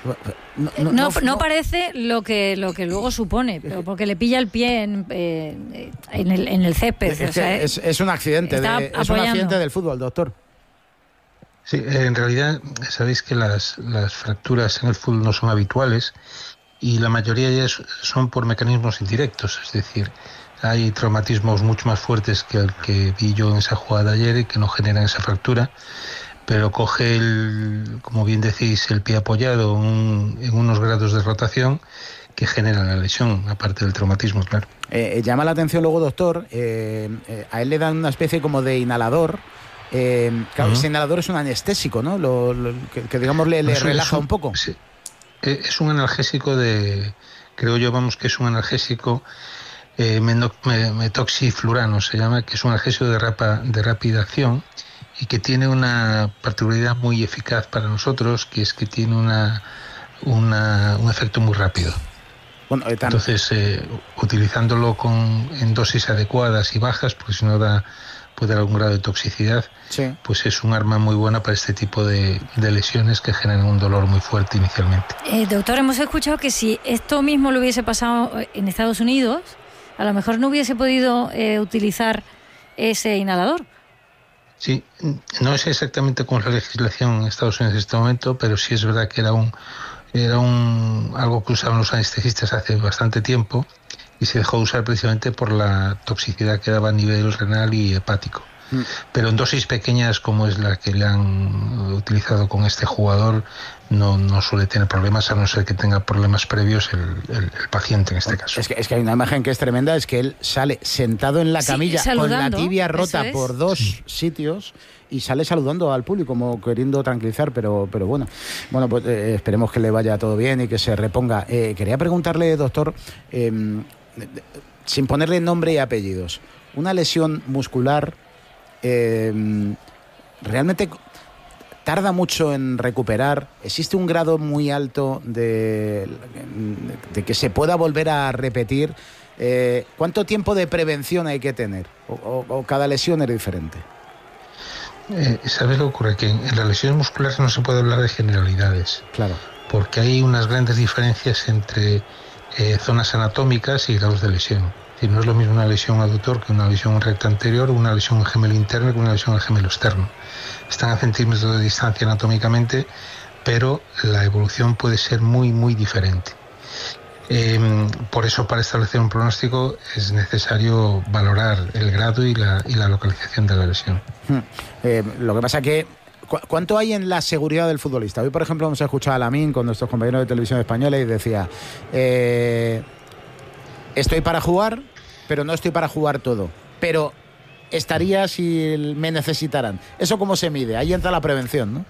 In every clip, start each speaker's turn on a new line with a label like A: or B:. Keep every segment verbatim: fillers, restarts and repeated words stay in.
A: No, no, no, no, no parece lo que lo que luego supone, pero porque le pilla el pie en, eh, en, el, en el césped.
B: Es,
A: o sea,
B: es, es un accidente, de, es un accidente del fútbol, doctor.
C: Sí, en realidad sabéis que las, las fracturas en el fútbol no son habituales y la mayoría ya son por mecanismos indirectos, es decir, hay traumatismos mucho más fuertes que el que vi yo en esa jugada ayer y que no generan esa fractura, pero coge, el, como bien decís, el pie apoyado en, un, en unos grados de rotación que generan la lesión, aparte del traumatismo, claro.
B: Eh, llama la atención luego, doctor, eh, eh, a él le dan una especie como de inhalador. Eh, claro, uh-huh. Ese inhalador es un anestésico, ¿no? Lo, lo, que, que digamos le, le no, relaja un, un poco.
C: Sí, es un analgésico de, creo yo, vamos, que es un analgésico eh, metoxiflurano, se llama, que es un analgésico de, rapa, de rápida acción y que tiene una particularidad muy eficaz para nosotros, que es que tiene una, una un efecto muy rápido. Bueno, eh, Entonces, eh, utilizándolo con, en dosis adecuadas y bajas, porque si no da, puede dar algún grado de toxicidad, sí. Pues es un arma muy buena para este tipo de, de lesiones que generan un dolor muy fuerte inicialmente.
A: Eh, doctor, hemos escuchado que si esto mismo lo hubiese pasado en Estados Unidos, a lo mejor no hubiese podido eh, utilizar ese inhalador.
C: Sí, no es exactamente con la legislación en Estados Unidos en este momento, pero sí es verdad que era un era un algo que usaban los anestesistas hace bastante tiempo y se dejó de usar precisamente por la toxicidad que daba a nivel renal y hepático. Mm. Pero en dosis pequeñas como es la que le han utilizado con este jugador no, no suele tener problemas, a no ser que tenga problemas previos el, el, el paciente en este caso.
B: Es que, es que hay una imagen que es tremenda, es que él sale sentado en la camilla sí, con la tibia rota es. por dos sí. sitios y sale saludando al público como queriendo tranquilizar, pero pero bueno, bueno pues eh, esperemos que le vaya todo bien y que se reponga. Eh, quería preguntarle, doctor, eh, sin ponerle nombre y apellidos, una lesión muscular eh, realmente tarda mucho en recuperar. ¿Existe un grado muy alto de, de que se pueda volver a repetir? Eh, ¿Cuánto tiempo de prevención hay que tener? ¿O, o, o cada lesión es diferente?
C: Eh, ¿Sabes lo que ocurre? Que en las lesiones musculares no se puede hablar de generalidades.
B: Claro.
C: Porque hay unas grandes diferencias entre eh, zonas anatómicas y grados de lesión. Es decir, no es lo mismo una lesión aductor que una lesión recta anterior, una lesión en gemelo interno que una lesión en gemelo externo. Están a centímetros de distancia anatómicamente, pero la evolución puede ser muy, muy diferente. Eh, por eso, para establecer un pronóstico es necesario valorar el grado y la, y la localización de la lesión.
B: Hmm. Eh, lo que pasa que ¿cu- ¿cuánto hay en la seguridad del futbolista? Hoy, por ejemplo, hemos escuchado a Lamine con nuestros compañeros de televisión española y decía eh, estoy para jugar, pero no estoy para jugar todo. Pero estaría si me necesitaran. ¿Eso cómo se mide? Ahí entra la prevención, ¿no?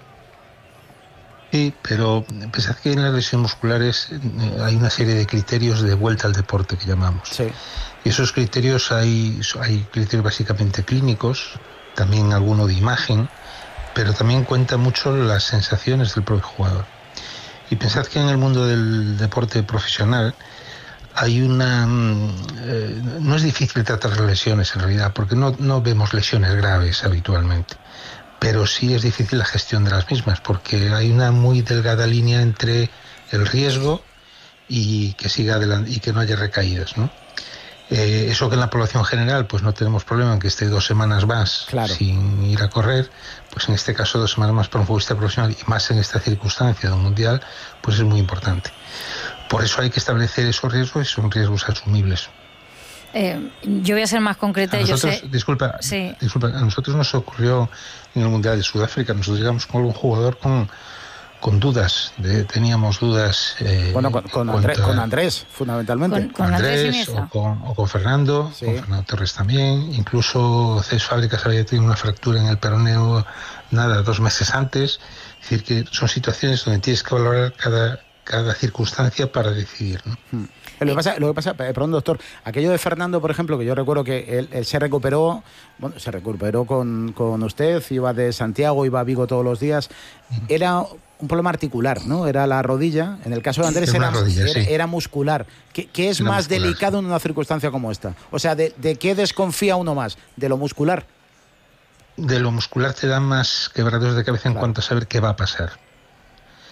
C: Sí, pero pensad que en las lesiones musculares eh, hay una serie de criterios de vuelta al deporte que llamamos.
B: Sí.
C: Y esos criterios hay, hay criterios básicamente clínicos, también alguno de imagen, pero también cuenta mucho las sensaciones del propio jugador. Y pensad que en el mundo del deporte profesional hay una... Eh, no es difícil tratar lesiones en realidad, porque no, no vemos lesiones graves habitualmente. Pero sí es difícil la gestión de las mismas, porque hay una muy delgada línea entre el riesgo y que siga adelante y que no haya recaídas, ¿no? Eh, eso que en la población general pues no tenemos problema en que esté dos semanas más claro. sin ir a correr, pues en este caso dos semanas más para un futbolista profesional y más en esta circunstancia de un mundial, pues es muy importante. Por eso hay que establecer esos riesgos y son riesgos asumibles.
A: Eh, yo voy a ser más concreta.
C: A nosotros,
A: yo sé...
C: disculpa,
A: sí.
C: disculpa, a nosotros nos ocurrió en el Mundial de Sudáfrica. Nosotros llegamos con algún jugador con, con dudas. De, teníamos dudas. Eh,
B: bueno, con, con, Andrés, con Andrés, fundamentalmente.
A: Con, con
C: Andrés,
A: Andrés
C: o, con, o con Fernando,
B: sí.
C: con Fernando Torres también. Incluso Cés Fábricas había tenido una fractura en el peroneo, nada, dos meses antes. Es decir, que son situaciones donde tienes que valorar cada, cada circunstancia para decidir, ¿no?
B: Hmm. Lo que pasa, lo que pasa, perdón, doctor, aquello de Fernando, por ejemplo, que yo recuerdo que él, él se recuperó, bueno, se recuperó con, con usted, iba de Santiago, iba a Vigo todos los días, era un problema articular, ¿no? Era la rodilla, en el caso de Andrés era,
C: rodilla,
B: era,
C: sí.
B: era muscular. ¿Qué, qué es
C: era
B: más
C: muscular,
B: delicado
C: sí.
B: en una circunstancia como esta? O sea, ¿de, de qué desconfía uno más? ¿De lo muscular?
C: De lo muscular te dan más quebraderos de cabeza en
B: claro.
C: cuanto a saber qué va a pasar.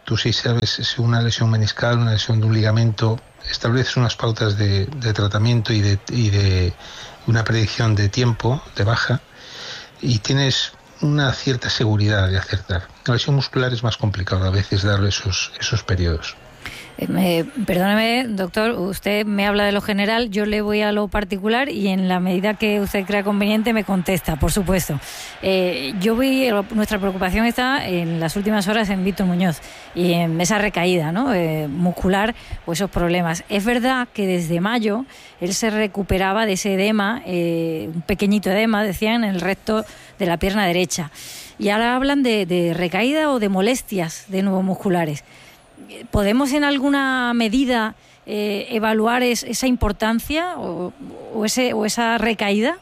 C: tú sí sabes si una lesión meniscal, una lesión de un ligamento, estableces unas pautas de, de tratamiento y de, y de una predicción de tiempo, de baja, y tienes una cierta seguridad de acertar. La lesión muscular es más complicado a veces darle esos, esos periodos.
A: Eh, perdóneme, doctor, usted me habla de lo general, yo le voy a lo particular y en la medida que usted crea conveniente me contesta, por supuesto. Eh, yo voy, nuestra preocupación está en las últimas horas en Víctor Muñoz y en esa recaída, ¿no? eh, muscular o esos problemas. Es verdad que desde mayo él se recuperaba de ese edema, eh, un pequeñito edema, decían, en el resto de la pierna derecha. Y ahora hablan de, de recaída o de molestias de nuevo musculares. ¿Podemos en alguna medida eh, evaluar es, esa importancia o, o, ese, o esa recaída?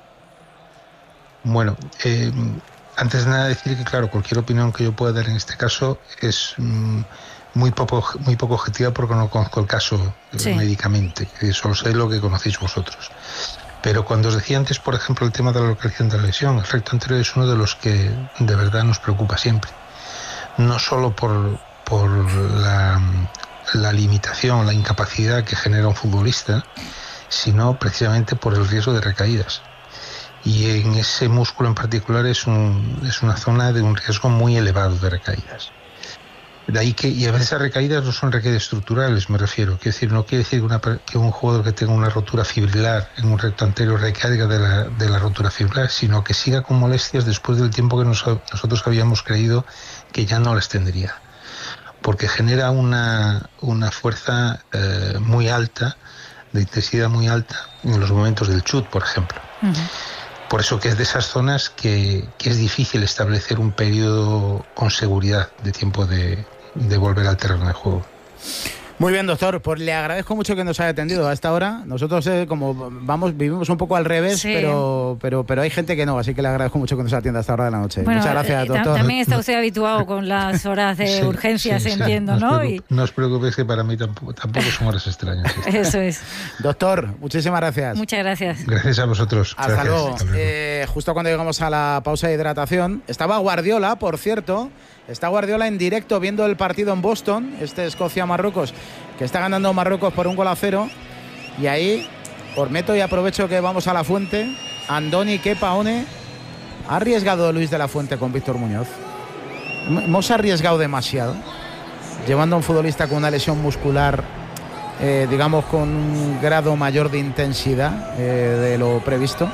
C: Bueno, eh, antes de nada decir que, claro, cualquier opinión que yo pueda dar en este caso es mm, muy poco muy poco objetiva porque no conozco el caso sí. médicamente, solo sé lo que conocéis vosotros. Pero cuando os decía antes, por ejemplo, el tema de la localización de la lesión, el recto anterior es uno de los que de verdad nos preocupa siempre. No solo por... por la, la limitación, la incapacidad que genera un futbolista, sino precisamente por el riesgo de recaídas. Y en ese músculo en particular es, un, es una zona de un riesgo muy elevado de recaídas. De ahí que, y a veces esas recaídas no son recaídas estructurales, me refiero. Quiero decir, no quiere decir que, una, que un jugador que tenga una rotura fibrilar en un recto anterior recaiga de la, de la rotura fibrilar, sino que siga con molestias después del tiempo que nos, nosotros habíamos creído que ya no las tendría. Porque genera una, una fuerza eh, muy alta, de intensidad muy alta, en los momentos del chut, por ejemplo. Uh-huh. Por eso que es de esas zonas que, que es difícil establecer un periodo con seguridad de tiempo de, de volver al terreno de juego.
B: Muy bien, doctor, pues le agradezco mucho que nos haya atendido a esta hora. Nosotros eh, como vamos vivimos un poco al revés, sí. pero, pero pero hay gente que no, así que le agradezco mucho que nos atienda a esta hora de la noche. Bueno, muchas gracias, eh, doctor.
A: También está usted habituado con las horas de sí, urgencias, sí, entiendo, sí.
C: ¿no?
A: Y...
C: No os preocupéis que para mí tampoco, tampoco son horas extrañas.
A: Eso es.
B: Doctor, muchísimas gracias.
A: Muchas gracias.
C: Gracias a vosotros.
B: Hasta
C: gracias.
B: luego.
C: Hasta luego.
B: Eh, justo cuando llegamos a la pausa de hidratación, estaba Guardiola, por cierto. Está Guardiola en directo viendo el partido en Boston, este Escocia-Marruecos, que está ganando Marruecos por un gol a cero. Y ahí, os meto y aprovecho que vamos a la fuente. Andoni Kepa One. ¿Ha arriesgado Luis de la Fuente con Víctor Muñoz? ¿Hemos arriesgado demasiado? Llevando a un futbolista con una lesión muscular, eh, digamos, con un grado mayor de intensidad eh, de lo previsto.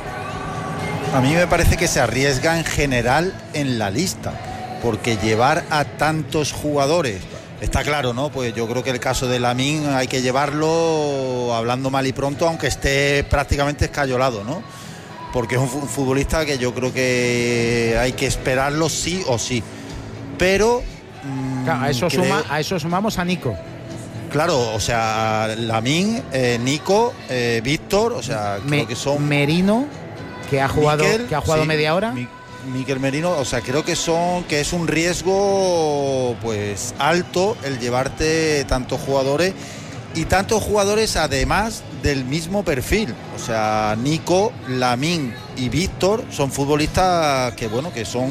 D: A mí me parece que se arriesga en general en la lista. Porque llevar a tantos jugadores, está claro, ¿no? Pues yo creo que el caso de Lamine hay que llevarlo hablando mal y pronto, aunque esté prácticamente escayolado, ¿no? Porque es un futbolista que yo creo que hay que esperarlo sí o sí. Pero... Mmm,
B: claro, a, eso creo... suma, a eso sumamos a Nico.
D: Claro, o sea, Lamine, eh, Nico, eh, Víctor, o sea,
B: Me,
D: creo que son...
B: Merino, que ha jugado, Miquel, que ha jugado sí, media hora.
D: Mi... Mikel Merino, o sea, creo que son que es un riesgo pues alto el llevarte tantos jugadores y tantos jugadores además del mismo perfil. O sea, Nico, Lamine y Víctor son futbolistas que bueno, que son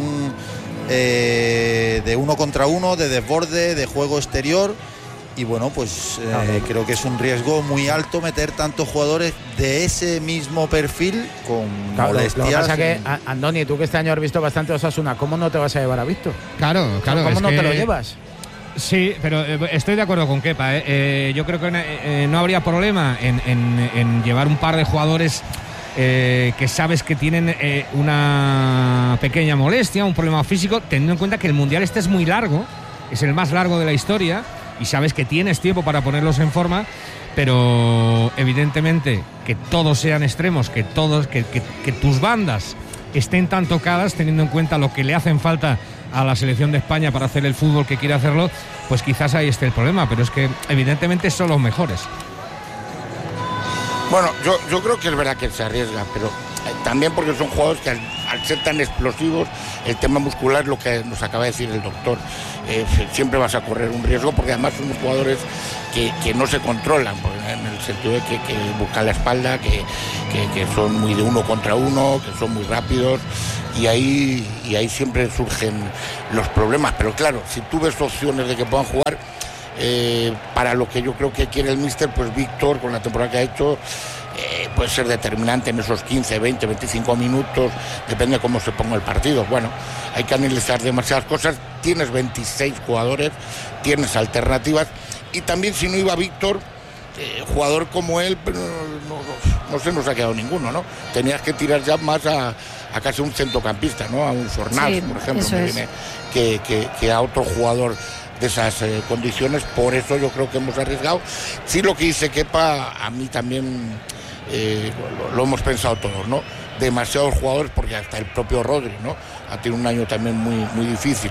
D: eh, de uno contra uno, de desborde, de juego exterior. Y bueno, pues eh, claro. creo que es un riesgo muy alto meter tantos jugadores de ese mismo perfil con
B: claro,
D: molestias.
B: Lo que pasa es que, Andoni, tú que este año has visto bastante Osasuna, ¿cómo no te vas a llevar a Víctor?
E: Claro, claro.
B: ¿Cómo
E: es
B: no
E: que...
B: te lo llevas?
E: Sí, pero eh, estoy de acuerdo con Kepa. Eh. Eh, yo creo que eh, no habría problema en, en, en llevar un par de jugadores eh, que sabes que tienen eh, una pequeña molestia, un problema físico, teniendo en cuenta que el Mundial este es muy largo, es el más largo de la historia. Y sabes que tienes tiempo para ponerlos en forma, pero evidentemente que todos sean extremos, que todos, que, que, que tus bandas estén tan tocadas, teniendo en cuenta lo que le hacen falta a la selección de España para hacer el fútbol que quiere hacerlo, pues quizás ahí esté el problema, pero es que evidentemente son los mejores.
F: Bueno, yo, yo creo que es verdad que se arriesga, pero también porque son jugadores que al, al ser tan explosivos, el tema muscular es lo que nos acaba de decir el doctor. Eh, siempre vas a correr un riesgo porque además son jugadores que, que no se controlan, en el sentido de que, que buscan la espalda, que, que, que son muy de uno contra uno, que son muy rápidos. O y ahí, y ahí siempre surgen los problemas. Pero claro, si tú ves opciones de que puedan jugar, eh, para lo que yo creo que quiere el míster, pues Víctor, con la temporada que ha hecho, eh, puede ser determinante en esos quince, veinte, veinticinco minutos, depende de cómo se ponga el partido. Bueno, hay que analizar demasiadas cosas, tienes veintiséis jugadores, tienes alternativas, y también si no iba Víctor, eh, jugador como él, no, no, no se nos ha quedado ninguno, ¿no? Tenías que tirar ya más a, a casi un centrocampista, ¿no? A un Fornals, sí, por ejemplo, me viene, que, que, que a otro jugador de esas eh, condiciones. Por eso yo creo que hemos arriesgado. Sí, lo que dice Kepa, a mí también eh, lo, lo hemos pensado todos, ¿no? Demasiados jugadores, porque hasta el propio Rodri, ¿no? Ha tenido un año también muy, muy difícil,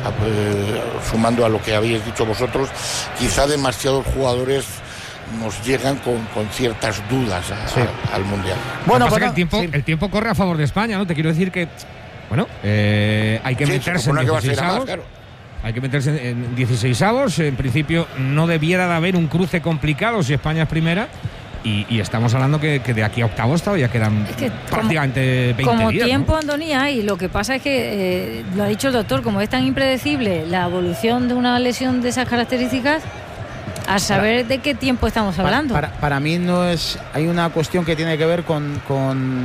F: eh, sumando a lo que habéis dicho vosotros, quizá demasiados jugadores nos llegan con, con ciertas dudas a, sí. a, al Mundial.
E: Bueno, pues el tiempo, sí. el tiempo corre a favor de España, ¿no? Te quiero decir que, bueno, eh, hay que sí, meterse en dieciseisavos. Claro. Hay que meterse en dieciseisavos. En principio no debiera de haber un cruce complicado si España es primera. Y, y estamos hablando que, que de aquí a octavos todavía quedan es que prácticamente
A: como,
E: veinte
A: como
E: días.
A: Como tiempo,
E: ¿no?
A: Antonia, y lo que pasa es que, eh, lo ha dicho el doctor, como es tan impredecible la evolución de una lesión de esas características, a saber para, de qué tiempo estamos hablando.
B: Para, para, para mí no es... Hay una cuestión que tiene que ver con, con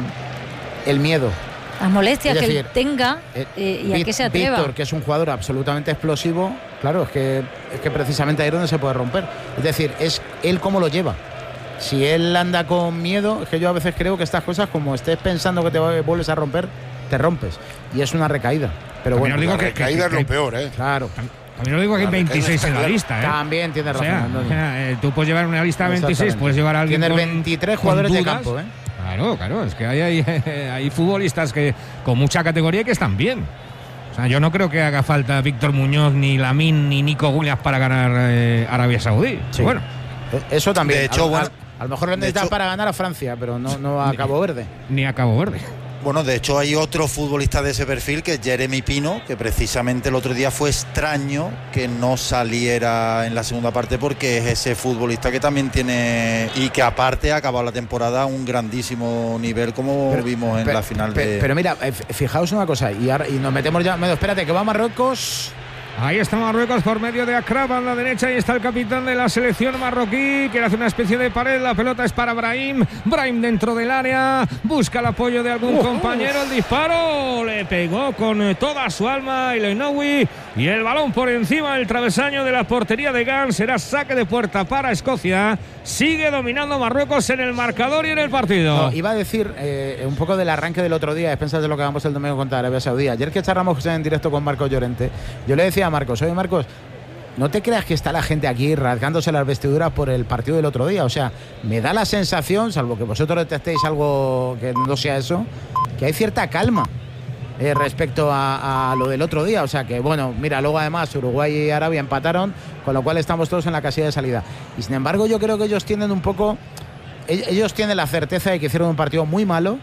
B: el miedo.
A: Las molestias es decir, que él tenga eh, y a qué se atreva.
B: Víctor, que es un jugador absolutamente explosivo, claro, es que, es que precisamente ahí es donde se puede romper. Es decir, es él cómo lo lleva. Si él anda con miedo, es que yo a veces creo que estas cosas, como estés pensando que te vuelves a romper, te rompes. Y es una recaída. Pero
F: también
B: bueno,
F: digo que recaída que, que, es lo peor, ¿eh?
B: Claro.
E: También lo digo que hay veintiséis en la lista, ¿eh?
B: También tienes razón.
E: O sea, o sea, eh, tú puedes llevar una lista de veintiséis, puedes llevar a alguien
B: Tienes
E: con,
B: veintitrés jugadores de campo, ¿eh?
E: Claro, claro, es que hay, hay, hay futbolistas que con mucha categoría que están bien. O sea, yo no creo que haga falta Víctor Muñoz, ni Lamine, ni Nico Williams para ganar eh, Arabia Saudí.
B: Sí.
E: Bueno,
B: eso también.
D: De hecho,
B: a,
D: bueno,
B: a, a lo mejor lo necesitan para ganar a Francia, pero no, no a Cabo Verde.
E: Ni a Cabo Verde.
D: Bueno, de hecho hay otro futbolista de ese perfil, que es Jeremy Pino, que precisamente el otro día fue extraño que no saliera en la segunda parte, porque es ese futbolista que también tiene, y que aparte ha acabado la temporada a un grandísimo nivel, como pero, vimos en
B: pero,
D: la final
B: pero,
D: de...
B: Pero mira, fijaos una cosa, y, ahora, y nos metemos ya... Espérate, que va Marruecos...
E: Ahí está Marruecos por medio de Akrab a la derecha. Ahí está el capitán de la selección marroquí, que hace una especie de pared. La pelota es para Brahim. Brahim dentro del área. Busca el apoyo de algún uh, compañero. El disparo le pegó con toda su alma El Ainaoui. Y el balón por encima del travesaño de la portería de Gans. Será saque de puerta para Escocia. Sigue dominando Marruecos en el marcador y en el partido.
B: No, iba a decir eh, un poco del arranque del otro día. Expensas de lo que hagamos el domingo contra Arabia Saudí. Ayer que charlamos en directo con Marcos Llorente, yo le decía a Marcos, oye Marcos, no te creas que está la gente aquí rasgándose las vestiduras por el partido del otro día. O sea, me da la sensación, salvo que vosotros detectéis algo que no sea eso, que hay cierta calma eh, respecto a, a lo del otro día. O sea que, bueno, mira, luego además Uruguay y Arabia empataron, con lo cual estamos todos en la casilla de salida. Y sin embargo yo creo que ellos tienen un poco... Ellos tienen la certeza de que hicieron un partido muy malo,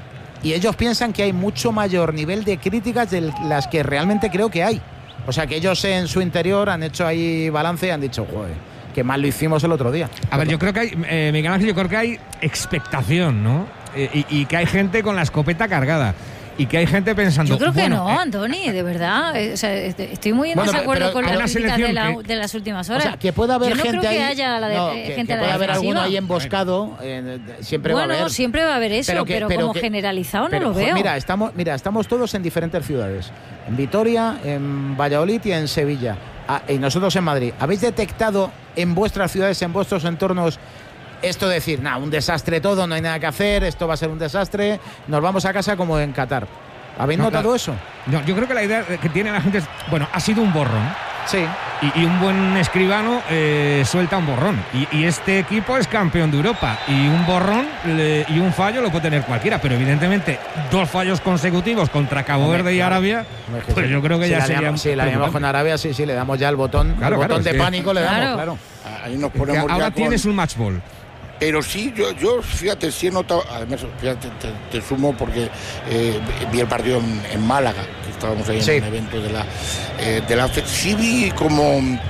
B: y ellos piensan que hay mucho mayor nivel de críticas de las que realmente creo que hay. O sea que ellos en su interior han hecho ahí balance y han dicho, joder, qué mal lo hicimos el otro día.
E: A ver, yo creo que hay, eh, Miguel Ángel, yo creo que hay expectación, ¿no? Eh, y, y que hay gente con la escopeta cargada. Y que hay gente pensando...
A: Yo creo que
E: bueno,
A: no,
E: eh,
A: Antoni, de verdad. O sea, estoy muy en
B: bueno,
A: desacuerdo con las críticas de, la,
E: que,
A: de las últimas horas.
B: O sea, que pueda haber
A: Yo no
B: gente
A: creo
B: ahí...
A: que haya la de,
B: no,
A: eh,
B: que,
A: gente
B: que pueda haber alguno ahí emboscado, eh, siempre
A: bueno,
B: va a haber.
A: Bueno, siempre va a haber eso, pero, que, pero, pero como que, generalizado
B: pero,
A: no lo veo.
B: Mira estamos, mira, estamos todos en diferentes ciudades. En Vitoria, en Valladolid y en Sevilla. Ah, y nosotros en Madrid. ¿Habéis detectado en vuestras ciudades, en vuestros entornos, esto de decir, nada, un desastre todo, no hay nada que hacer, esto va a ser un desastre, nos vamos a casa como en Qatar? ¿Habéis no, notado
E: la,
B: eso?
E: No, yo creo que la idea que tiene la gente es, bueno, ha sido un borrón.
B: Sí.
E: Y, y un buen escribano eh, suelta un borrón. Y, y este equipo es campeón de Europa. Y un borrón le, y un fallo lo puede tener cualquiera. Pero evidentemente, dos fallos consecutivos contra Cabo Verde y Arabia, pues yo creo que
B: si
E: ya
B: la
E: sería...
B: Digamos, si la digamos con Arabia, sí, sí, le damos ya el botón,
E: claro,
B: el botón
E: claro,
B: de
E: sí.
B: pánico, le damos,
A: claro.
B: claro.
F: Ahí nos ponemos
E: ahora
F: ya
E: tienes
F: con...
E: un match ball.
F: Pero sí, yo, yo fíjate, sí he notado, además, fíjate, te, te sumo porque eh, vi el partido en, en Málaga, que estábamos ahí sí. en un evento de la, eh, de la sí vi como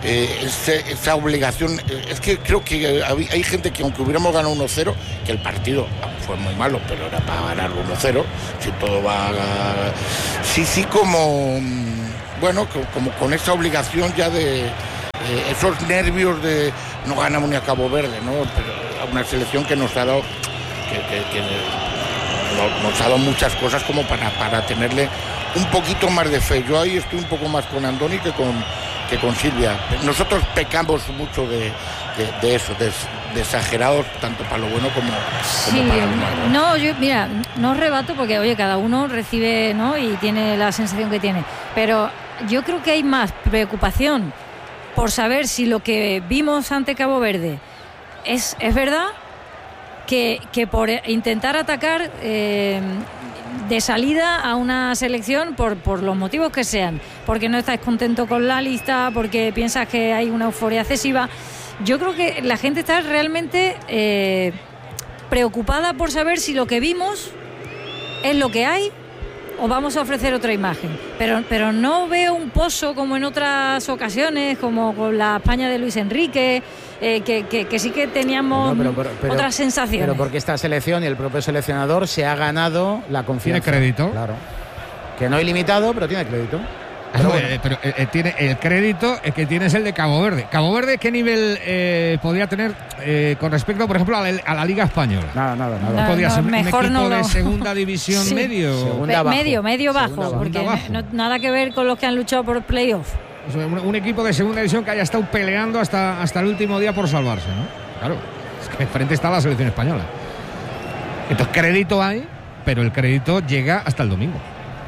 F: eh, ese, esa obligación. Eh, es que creo que hay, hay gente que aunque hubiéramos ganado uno cero, que el partido fue muy malo, pero era para ganar uno cero, si todo va a... Sí, sí, como... Bueno, como con esa obligación ya de... Eh, esos nervios de no ganamos ni a Cabo Verde, ¿no? Pero una selección que nos ha dado que, que, que nos, nos ha dado muchas cosas como para, para tenerle un poquito más de fe. Yo ahí estoy un poco más con Andoni que con, que con Silvia. Nosotros pecamos mucho de, de, de eso, de, de exagerados, tanto para lo bueno como, como
A: sí,
F: para lo malo.
A: No, yo, mira, no rebato porque, oye, cada uno recibe, ¿no? Y tiene la sensación que tiene. Pero yo creo que hay más preocupación por saber si lo que vimos ante Cabo Verde es, es verdad, que, que por intentar atacar eh, de salida a una selección por, por los motivos que sean, porque no estás contento con la lista, porque piensas que hay una euforia excesiva. Yo creo que la gente está realmente eh, preocupada por saber si lo que vimos es lo que hay o vamos a ofrecer otra imagen, pero pero no veo un pozo como en otras ocasiones, como con la España de Luis Enrique, eh, que, que, que sí que teníamos no, pero, pero, pero, otras sensaciones.
B: Pero porque esta selección y el propio seleccionador se ha ganado la confianza.
E: Tiene crédito.
B: Claro. Que no ilimitado, pero tiene crédito. Pero, bueno.
E: eh, pero eh, tiene el crédito es que tienes el de Cabo Verde. Cabo Verde, ¿qué nivel eh, podría tener eh, con respecto, por ejemplo, a la, a la Liga Española?
B: Nada, nada, nada.
A: No,
E: podría
A: no,
E: ser un
A: mejor
E: equipo
A: no
E: de
A: lo...
E: segunda división
A: sí.
E: medio.
B: Segunda bajo.
A: Medio, medio bajo,
B: Segunda bajo.
A: porque
E: bajo.
A: No, nada que ver con los que han luchado por playoff.
E: Un, un equipo de segunda división que haya estado peleando hasta, hasta el último día por salvarse, ¿no? Claro, es que enfrente está la selección española. Entonces, crédito hay, pero el crédito llega hasta el domingo.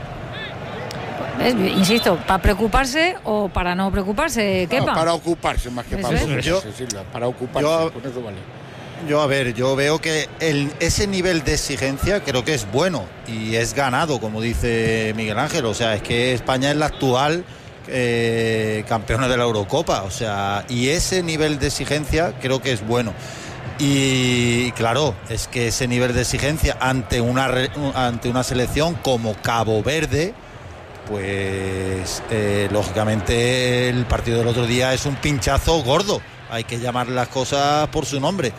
A: ¿Ves? Insisto, ¿para preocuparse o para no preocuparse? ¿Qué
F: No, para ocuparse más que para preocuparse, Silvia, para ocuparse, yo, con eso vale.
D: Yo, a ver, yo veo que el, ese nivel de exigencia creo que es bueno y es ganado, como dice Miguel Ángel. O sea, es que España es la actual eh, campeona de la Eurocopa. O sea, y ese nivel de exigencia creo que es bueno. Y claro, es que ese nivel de exigencia ante una, ante una selección como Cabo Verde, pues eh, lógicamente el partido del otro día es un pinchazo gordo, hay que llamar las cosas por su nombre,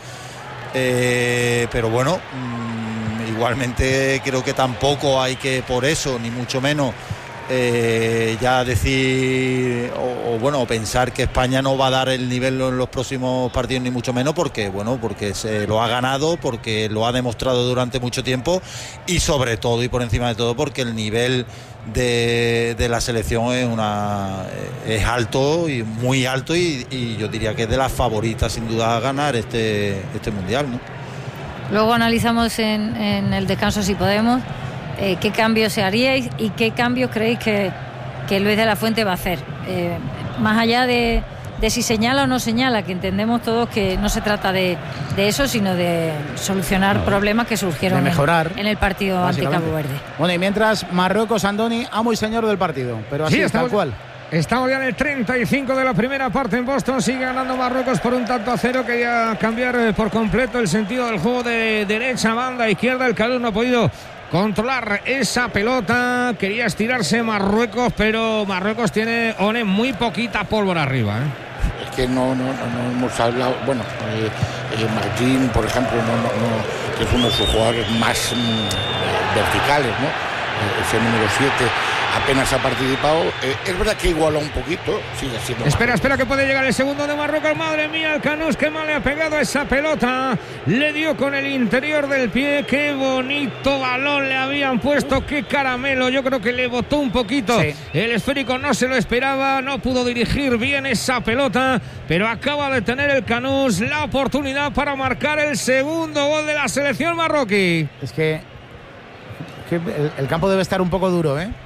D: eh, pero bueno, mmm, igualmente creo que tampoco hay que por eso, ni mucho menos eh, ya decir o, o bueno, pensar que España no va a dar el nivel en los próximos partidos, ni mucho menos, porque bueno, porque se lo ha ganado, porque lo ha demostrado durante mucho tiempo y sobre todo y por encima de todo porque el nivel De, de la selección es una es alto y muy alto y, y yo diría que es de las favoritas sin duda a ganar este este mundial, ¿no?
A: Luego analizamos en, en el descanso, si podemos, eh, qué cambios se haríais y qué cambios creéis que, que Luis de la Fuente va a hacer, eh, más allá de, de si señala o no señala, que entendemos todos que no se trata de, de eso, sino de solucionar no, problemas que surgieron
B: de mejorar,
A: en, en el partido ante Cabo Verde.
B: Bueno, y mientras Marruecos, Andoni, amo y señor del partido, pero así
E: sí,
B: es, tal cual.
E: Estamos ya en el treinta y cinco de la primera parte en Boston. Sigue ganando Marruecos por un tanto a cero. Quería cambiar por completo el sentido del juego de derecha, banda, izquierda. El Calus no ha podido controlar esa pelota. Quería estirarse Marruecos, pero Marruecos tiene, One, muy poquita pólvora arriba, ¿eh?
F: Es que no, no, no, no hemos hablado. Bueno, eh, eh, Martín, por ejemplo, no, no, no, que es uno de sus jugadores más mm, verticales, ¿no? Eh, ese número siete apenas ha participado. Eh, es verdad que iguala un poquito, sigue siendo.
E: Espera, espera, que puede llegar el segundo de Marruecos. Madre mía, el Canús, que mal le ha pegado esa pelota. Le dio con el interior del pie. Qué bonito balón le habían puesto. Qué caramelo. Yo creo que le botó un poquito. Sí. El esférico no se lo esperaba. No pudo dirigir bien esa pelota. Pero acaba de tener el Canús la oportunidad para marcar el segundo gol de la selección marroquí.
B: Es que, que el, el campo debe estar un poco duro, ¿eh?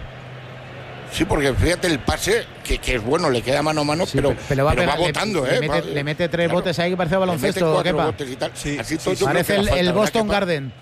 F: Sí, porque fíjate el pase, que, que es bueno, le queda mano a mano, sí, pero, pero, va, pero va botando,
B: le,
F: ¿eh?
B: Le mete,
F: va,
B: le mete tres claro, botes ahí que parece baloncesto, ¿qué
F: botes y tal. Sí, Así
B: sí, sí, parece el, el Boston Garden.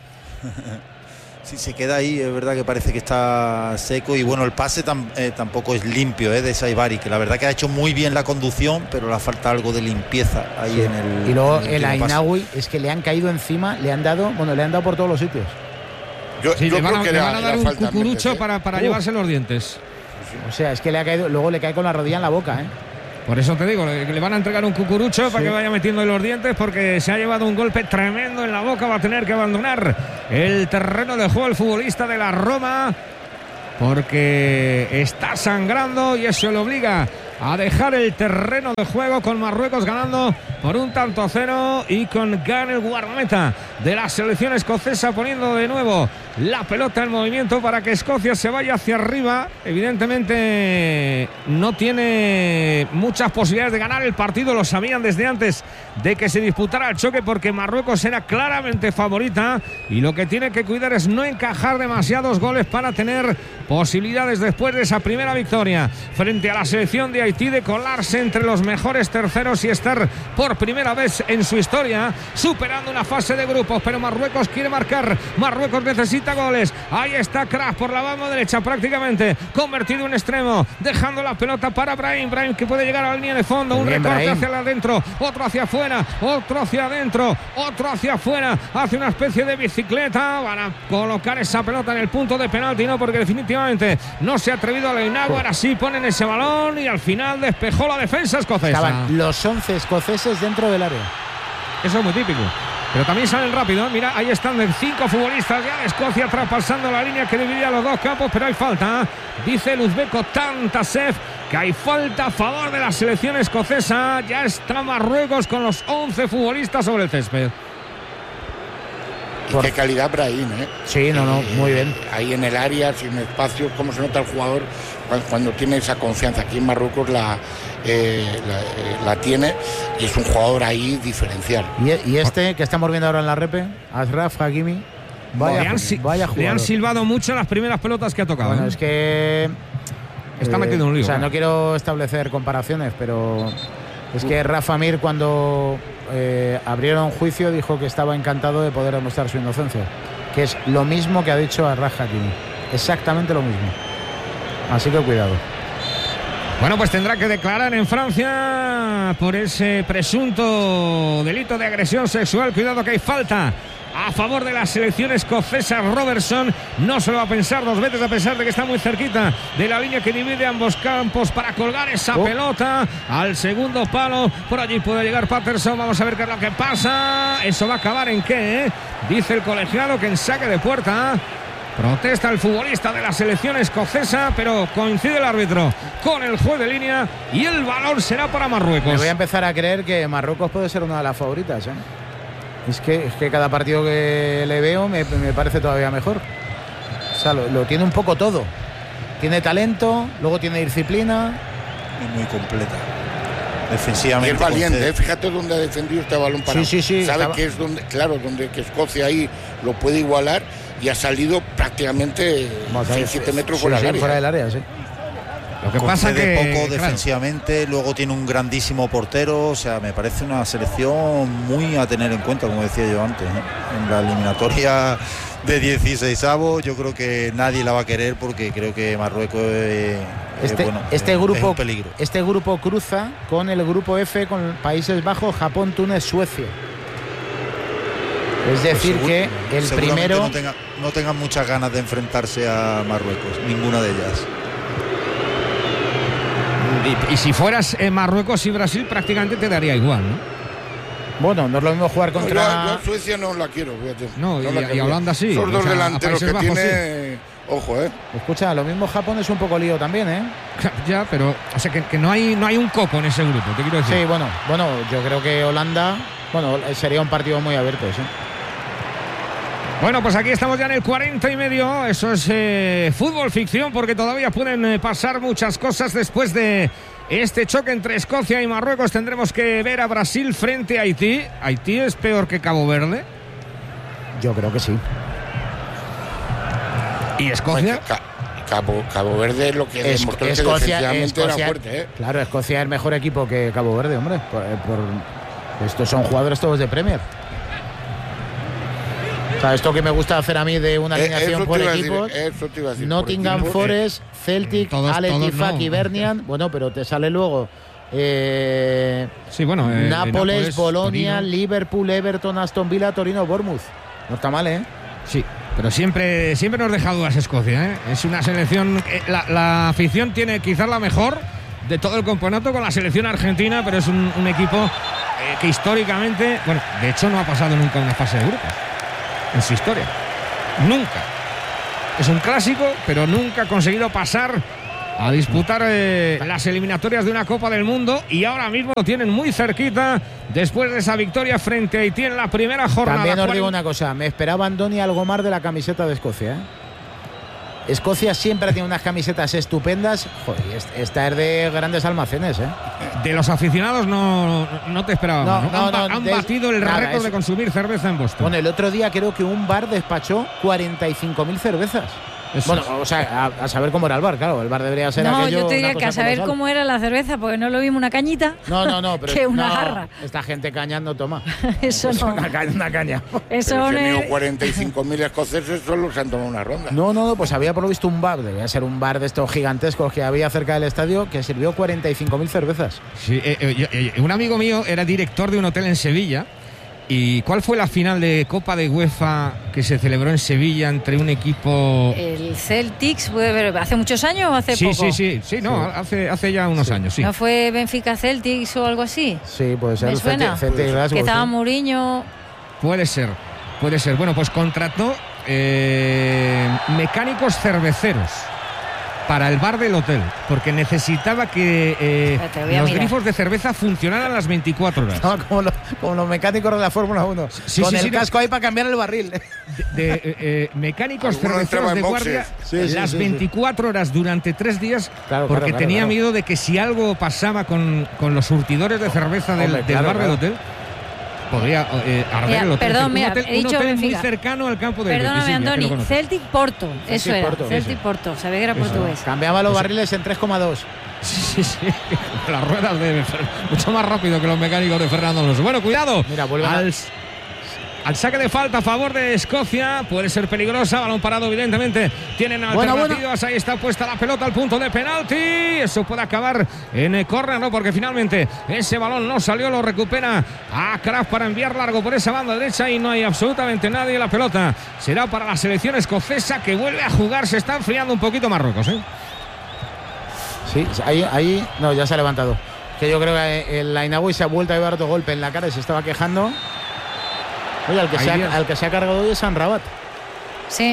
D: Sí, se queda ahí, es verdad que parece que está seco y bueno, el pase tam, eh, tampoco es limpio, ¿eh? De Saibari, que la verdad que ha hecho muy bien la conducción, pero le falta algo de limpieza ahí sí. en el.
B: Y luego el, el Ainaoui es que le han caído encima, le han dado, bueno, le han dado por todos los sitios.
E: Yo, sí, yo le, van a, que le van a dar un cucurucho para, para uh. llevarse los dientes.
B: O sea, es que le ha caído, luego le cae con la rodilla en la boca, ¿eh?
E: Por eso te digo, le, le van a entregar un cucurucho sí. para que vaya metiendo en los dientes, porque se ha llevado un golpe tremendo en la boca. Va a tener que abandonar el terreno de juego el futbolista de la Roma, porque está sangrando y eso le obliga a dejar el terreno de juego, con Marruecos ganando por un tanto a cero y con Gan, el guardameta de la selección escocesa, poniendo de nuevo la pelota en movimiento para que Escocia se vaya hacia arriba. Evidentemente no tiene muchas posibilidades de ganar el partido, lo sabían desde antes de que se disputara el choque, porque Marruecos era claramente favorita y lo que tiene que cuidar es no encajar demasiados goles para tener posibilidades después de esa primera victoria frente a la selección de Haití, de colarse entre los mejores terceros y estar por primera vez en su historia superando una fase de grupos. Pero Marruecos quiere marcar, Marruecos necesita goles. Ahí está Kraf por la banda derecha, prácticamente convertido en extremo, dejando la pelota para Brahim, Brahim que puede llegar a la línea de fondo, un
B: Bien,
E: recorte
B: Brahim.
E: hacia adentro, otro hacia afuera, otro hacia adentro, otro hacia afuera, hace una especie de bicicleta. Van a colocar esa pelota en el punto de penalti, no, porque definitivamente no se ha atrevido a Leinago. Ahora sí ponen ese balón y al final despejó la defensa escocesa.
B: Estaban los once escoceses dentro del área.
E: Eso es muy típico. Pero también salen rápido. Mira, ahí están cinco futbolistas ya de Escocia traspasando la línea que dividía los dos campos, pero hay falta. Dice el uzbeco Tantasev que hay falta a favor de la selección escocesa. Ya está Marruecos con los once futbolistas sobre el césped.
F: Y qué calidad Brahim, ¿eh?
B: Sí, no, no, muy bien.
F: Ahí en el área, sin espacio, cómo se nota el jugador cuando, cuando tiene esa confianza. Aquí en Marruecos la, eh, la, eh, la tiene y es un jugador ahí diferencial.
B: Y, y este que estamos viendo ahora en la repe, Ashraf Hakimi, vaya,
E: le, han,
B: vaya
E: le han silbado mucho las primeras pelotas que ha tocado.
B: Bueno,
E: ¿eh?
B: es que
E: está
B: eh,
E: metido en un lío.
B: O sea,
E: ¿no?
B: no quiero establecer comparaciones, pero es que Rafa Mir, cuando eh, abrieron juicio, dijo que estaba encantado de poder demostrar su inocencia, que es lo mismo que ha dicho Ashraf Hakimi, exactamente lo mismo. Así que cuidado.
E: Bueno, pues tendrá que declarar en Francia por ese presunto delito de agresión sexual. Cuidado que hay falta a favor de la selección escocesa. Robertson no se lo va a pensar dos veces, a pesar de que está muy cerquita de la línea que divide ambos campos, para colgar esa oh. pelota al segundo palo. Por allí puede llegar Patterson. Vamos a ver qué es lo que pasa. Eso va a acabar en qué, ¿eh? Dice el colegiado que en saque de puerta. Protesta el futbolista de la selección escocesa, pero coincide el árbitro con el juez de línea y el balón será para Marruecos.
B: Me voy a empezar a creer que Marruecos puede ser una de las favoritas, ¿eh? Es que, es que cada partido que le veo me, me parece todavía mejor. O sea, lo, lo tiene un poco todo. Tiene talento, luego tiene disciplina.
D: Es muy completa. Defensivamente.
F: Y es valiente, ¿eh? Fíjate dónde ha defendido este balón para.
B: Sí, sí, sí.
F: Sabe
B: estaba...
F: que es donde, claro, donde que Escocia ahí lo puede igualar y ha salido prácticamente siete metros
B: sí,
F: fuera,
B: sí,
F: del área.
B: fuera del área. Sí.
E: Lo que pasa que
D: poco
E: claro.
D: defensivamente, luego tiene un grandísimo portero, o sea, me parece una selección muy a tener en cuenta, como decía yo antes, ¿eh? En la eliminatoria de dieciseisavos, yo creo que nadie la va a querer, porque creo que Marruecos eh,
B: este,
D: eh, bueno,
B: este
D: eh,
B: grupo,
D: es un peligro.
B: Este grupo cruza con el grupo F, con Países Bajos, Japón, Túnez, Suecia. Es decir, pues seguro, que el primero
D: no tenga, no tengan muchas ganas de enfrentarse a Marruecos, ninguna de ellas.
E: Y, y si fueras eh, Marruecos y Brasil, prácticamente te daría igual, ¿no?
B: Bueno, no es lo mismo jugar contra...
F: No, yo, yo Suecia no la quiero, fíjate.
E: No,
F: no
E: y,
F: la
E: y Holanda sí.
F: Esos dos
E: o sea,
F: delanteros que
E: Bajos,
F: tiene...
E: Sí.
F: Ojo, ¿eh?
B: Escucha, lo mismo Japón es un poco lío también, ¿eh?
E: Ya, pero... O sea, que, que no hay no hay un coco en ese grupo, te quiero decir.
B: Sí, bueno, bueno, yo creo que Holanda... Bueno, sería un partido muy abierto, sí.
E: Bueno, pues aquí estamos ya en el cuarenta y medio. Eso es eh, fútbol ficción, porque todavía pueden eh, pasar muchas cosas después de este choque entre Escocia y Marruecos. Tendremos que ver a Brasil frente a Haití. ¿Haití es peor que Cabo Verde?
B: Yo creo que sí.
E: ¿Y Escocia?
F: Bueno, Cabo, Cabo Verde es lo que
B: es,
F: demostró
B: Escocia,
F: que defensivamente
B: Escocia,
F: era fuerte, ¿eh?
B: Claro, Escocia es mejor equipo que Cabo Verde, hombre. Por, por, estos son jugadores todos de Premier. O sea, esto que me gusta hacer a mí de una alineación
F: eh,
B: por equipos,
F: decir,
B: Nottingham
F: por equipos,
B: Forest,
F: eh,
B: Celtic,
E: todos,
B: Al Ettifaq
E: no.
B: y Bernian. Bueno, pero te sale luego eh,
E: sí, bueno, eh,
B: Nápoles,
E: Nápoles,
B: Bolonia,
E: Torino.
B: Liverpool, Everton, Aston Villa, Torino, Bournemouth. No está mal, ¿eh?
E: Sí, pero siempre, siempre nos deja dudas Escocia, ¿eh? Es una selección... La, la afición tiene quizás la mejor, de todo el campeonato con la selección argentina, pero es un, un equipo eh, que históricamente, bueno, de hecho no ha pasado nunca una fase de grupos en su historia. Nunca. Es un clásico, pero nunca ha conseguido pasar a disputar eh, las eliminatorias de una Copa del Mundo, y ahora mismo lo tienen muy cerquita después de esa victoria frente a Haití en la primera jornada.
B: También os digo una cosa, me esperaba Andoni algo más de la camiseta de Escocia, ¿eh? Escocia siempre tiene unas camisetas estupendas. Joder, esta es de grandes almacenes, ¿eh?
E: De los aficionados no, no te esperaba.
B: No,
E: ¿no?
B: no,
E: han,
B: no,
E: han
B: de,
E: batido el
B: nada,
E: récord
B: es...
E: de consumir cerveza en Boston.
B: Bueno, el otro día creo que un bar despachó cuarenta y cinco mil cervezas. Eso bueno, es. o sea, a, a saber cómo era el bar, claro. El bar debería ser
A: no,
B: aquello.
A: No, yo te diría que a saber
B: colosal.
A: Cómo era la cerveza, porque no lo vimos una cañita.
B: No, no, no, pero
A: que una
B: no,
A: jarra.
B: Esta gente caña no toma.
A: Eso no.
B: Una caña. Una caña.
F: Eso no es. cuarenta y cinco mil escoceses solo se han tomado una ronda.
B: No, no, no, pues había por lo visto un bar, debía ser un bar de estos gigantescos que había cerca del estadio, que sirvió cuarenta y cinco mil cervezas.
E: Sí, eh, eh, eh, un amigo mío era director de un hotel en Sevilla. ¿Y cuál fue la final de Copa de UEFA que se celebró en Sevilla entre un equipo?
A: El Celtics, ¿hace muchos años o hace
E: sí,
A: poco?
E: Sí, sí, sí, no, sí. Hace, hace ya unos
B: sí.
E: años, sí.
A: ¿No fue Benfica Celtics o algo así?
B: Sí, puede ser.
A: ¿Me suena?
B: Celtic, Celtic,
A: que estaba
B: sí.
A: Mourinho.
E: Puede ser, puede ser. Bueno, pues contrató eh, mecánicos cerveceros para el bar del hotel, porque necesitaba que eh, los
A: mirar.
E: grifos de cerveza funcionaran las veinticuatro horas.
B: No, como, lo, como los mecánicos de la Fórmula uno, sí, con sí, el sí, casco no. ahí para cambiar el barril. De,
E: de eh, eh, mecánicos cerveceros de guardia sí, sí, las sí, veinticuatro sí. horas durante tres días, claro, porque claro, tenía claro, miedo claro. de que si algo pasaba con, con los surtidores de cerveza del, Hombre, del claro, bar claro. del hotel, podría eh, arder mira, el hotel.
A: Perdón, mira,
E: un hotel,
A: he dicho
E: un hotel muy
A: Benfica.
E: cercano al campo de
A: Perdóname, Andoni, Celtic Porto,
B: Celtic
A: eso era,
B: Porto,
A: Celtic
B: eso.
A: Porto, sabía que era eso. portugués.
B: Cambiaba los barriles en tres coma dos.
E: Sí, sí, sí. Las ruedas de mucho más rápido que los mecánicos de Fernando Alonso. Bueno, cuidado.
B: Mira, vuelve
E: al,
B: a...
E: al saque de falta a favor de Escocia. Puede ser peligrosa. Balón parado, evidentemente. Tienen alternativas. Bueno, bueno. Ahí está puesta la pelota al punto de penalti. Eso puede acabar en córner, ¿no? Porque finalmente ese balón no salió. Lo recupera a Kraft para enviar largo por esa banda derecha y no hay absolutamente nadie. La pelota será para la selección escocesa, que vuelve a jugar. Se está enfriando un poquito Marruecos, ¿eh?
B: Sí, ahí, ahí, no, ya se ha levantado. Que yo creo que el Ainaoui se ha vuelto a llevar otro golpe en la cara y se estaba quejando. Oye, al que, se ha, al que se ha cargado hoy es Amrabat.
A: Sí.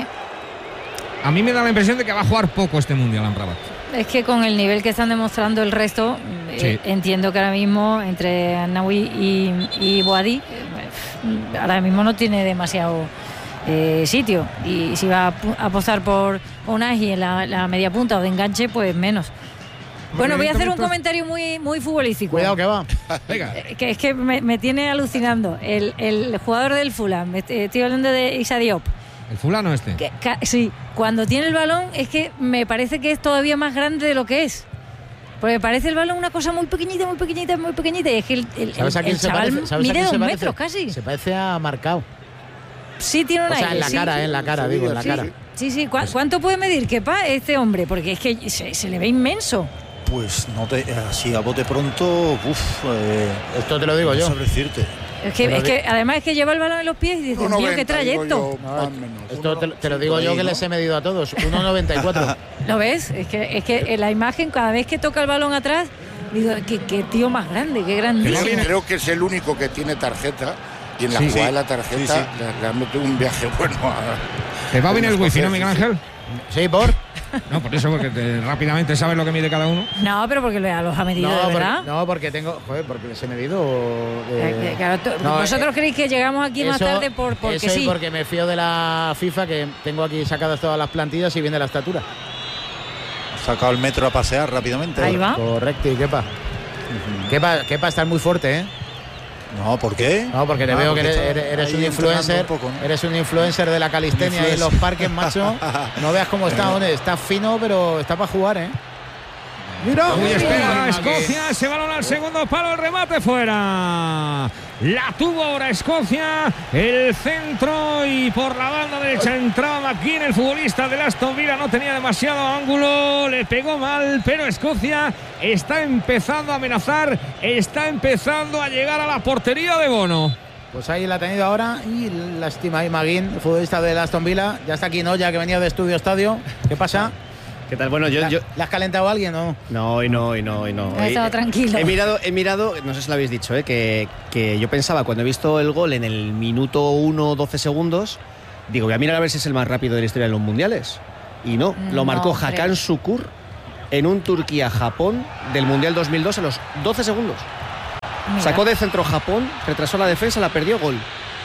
E: A mí me da la impresión de que va a jugar poco este Mundial Amrabat.
A: Es que con el nivel que están demostrando el resto, sí. eh, entiendo que ahora mismo entre Ainaoui y, y Boadi, eh, ahora mismo no tiene demasiado eh, sitio. Y si va a apostar por Unai en la, la media punta o de enganche, pues menos. Bueno, voy a hacer un comentario muy, muy futbolístico.
B: Cuidado que va.
E: Venga.
A: Que es que me, me tiene alucinando. El, el jugador del Fulham, estoy hablando de Issa Diop.
E: ¿El fulano este?
A: Que, ca, sí, cuando tiene el balón es que me parece que es todavía más grande de lo que es. Porque parece el balón una cosa muy pequeñita, muy pequeñita, muy pequeñita. Y es que el, el,
B: ¿Sabes a quién
A: el
B: se
A: chaval
B: parece? ¿Sabes
A: mide
B: a quién
A: dos
B: se
A: metros
B: parece?
A: casi.
B: Se parece a Marcao.
A: Sí, tiene una
B: O sea, en la
A: sí,
B: cara,
A: sí,
B: eh, en la cara, sí, digo, en la
A: sí,
B: cara.
A: Sí, sí. ¿Cu ¿Cuánto puede medir, Kepa, este hombre? Porque es que se, se le ve inmenso.
D: Pues no te, así a bote pronto, uff, eh,
B: esto te lo digo
D: no
B: yo.
D: Sabré decirte.
A: Es que, es que además es que lleva el balón en los pies y dices,
F: uno noventa,
A: tío, qué trayecto.
F: Yo,
B: no, esto te, te lo digo yo que les he medido a todos, uno noventa y cuatro.
A: ¿Lo ves? Es que, es que en la imagen, cada vez que toca el balón atrás, digo, qué, qué tío más grande, qué grandísimo.
F: Creo, creo que es el único que tiene tarjeta y en la
E: sí,
F: jugada
E: sí.
F: de la tarjeta sí, sí. Le, le han metido un viaje bueno a...
E: ¿Te va bien el wifi, no, Miguel Ángel?
B: Sí, ¿por?
E: No, por eso, porque te, rápidamente sabes lo que mide cada uno.
A: No, pero porque los ha medido,
B: no,
A: de verdad.
B: Porque, no, porque tengo... Joder, porque les he medido...
A: Eh, claro, no, ¿vosotros eh, creéis que llegamos aquí eso, más tarde por, porque
B: eso
A: sí?
B: Porque me fío de la FIFA, que tengo aquí sacadas todas las plantillas y viene la estatura.
D: Ha sacado el metro a pasear rápidamente.
A: Ahí va.
B: Correcto, y Kepa. Uh-huh. Kepa, Kepa está muy fuerte, ¿eh?
D: No, ¿por qué?
B: No, porque te ah, veo porque que eres, eres un influencer, un poco, ¿no? Eres un influencer de la calistenia en los parques, macho. No veas cómo está, hombre, está fino, pero está para jugar, ¿eh?
E: Mira, muy espera Escocia, ese balón al segundo palo, el remate fuera. La tuvo ahora Escocia, el centro y por la banda derecha entraba McGinn, el futbolista del Aston Villa, no tenía demasiado ángulo, le pegó mal, pero Escocia está empezando a amenazar, está empezando a llegar a la portería de Bono.
B: Pues ahí la ha tenido ahora y lástima ahí McGinn, el futbolista del Aston Villa, ya está aquí Noya, que venía de Estudio Estadio. ¿Qué pasa?
G: ¿Qué tal? Bueno, yo...
B: ¿La,
G: yo...
B: ¿La has calentado a alguien o no?
G: No, y no, y no, y no.
A: He estado tranquilo.
G: He mirado, he mirado, no sé si lo habéis dicho, ¿eh? que, que yo pensaba cuando he visto el gol en el minuto uno, doce segundos, digo, voy a mirar a ver si es el más rápido de la historia de los mundiales. Y no, lo marcó no, Hakan Şükür en un Turquía-Japón del Mundial dos mil dos a los doce segundos. Mira. Sacó de centro Japón, retrasó la defensa, la perdió, gol.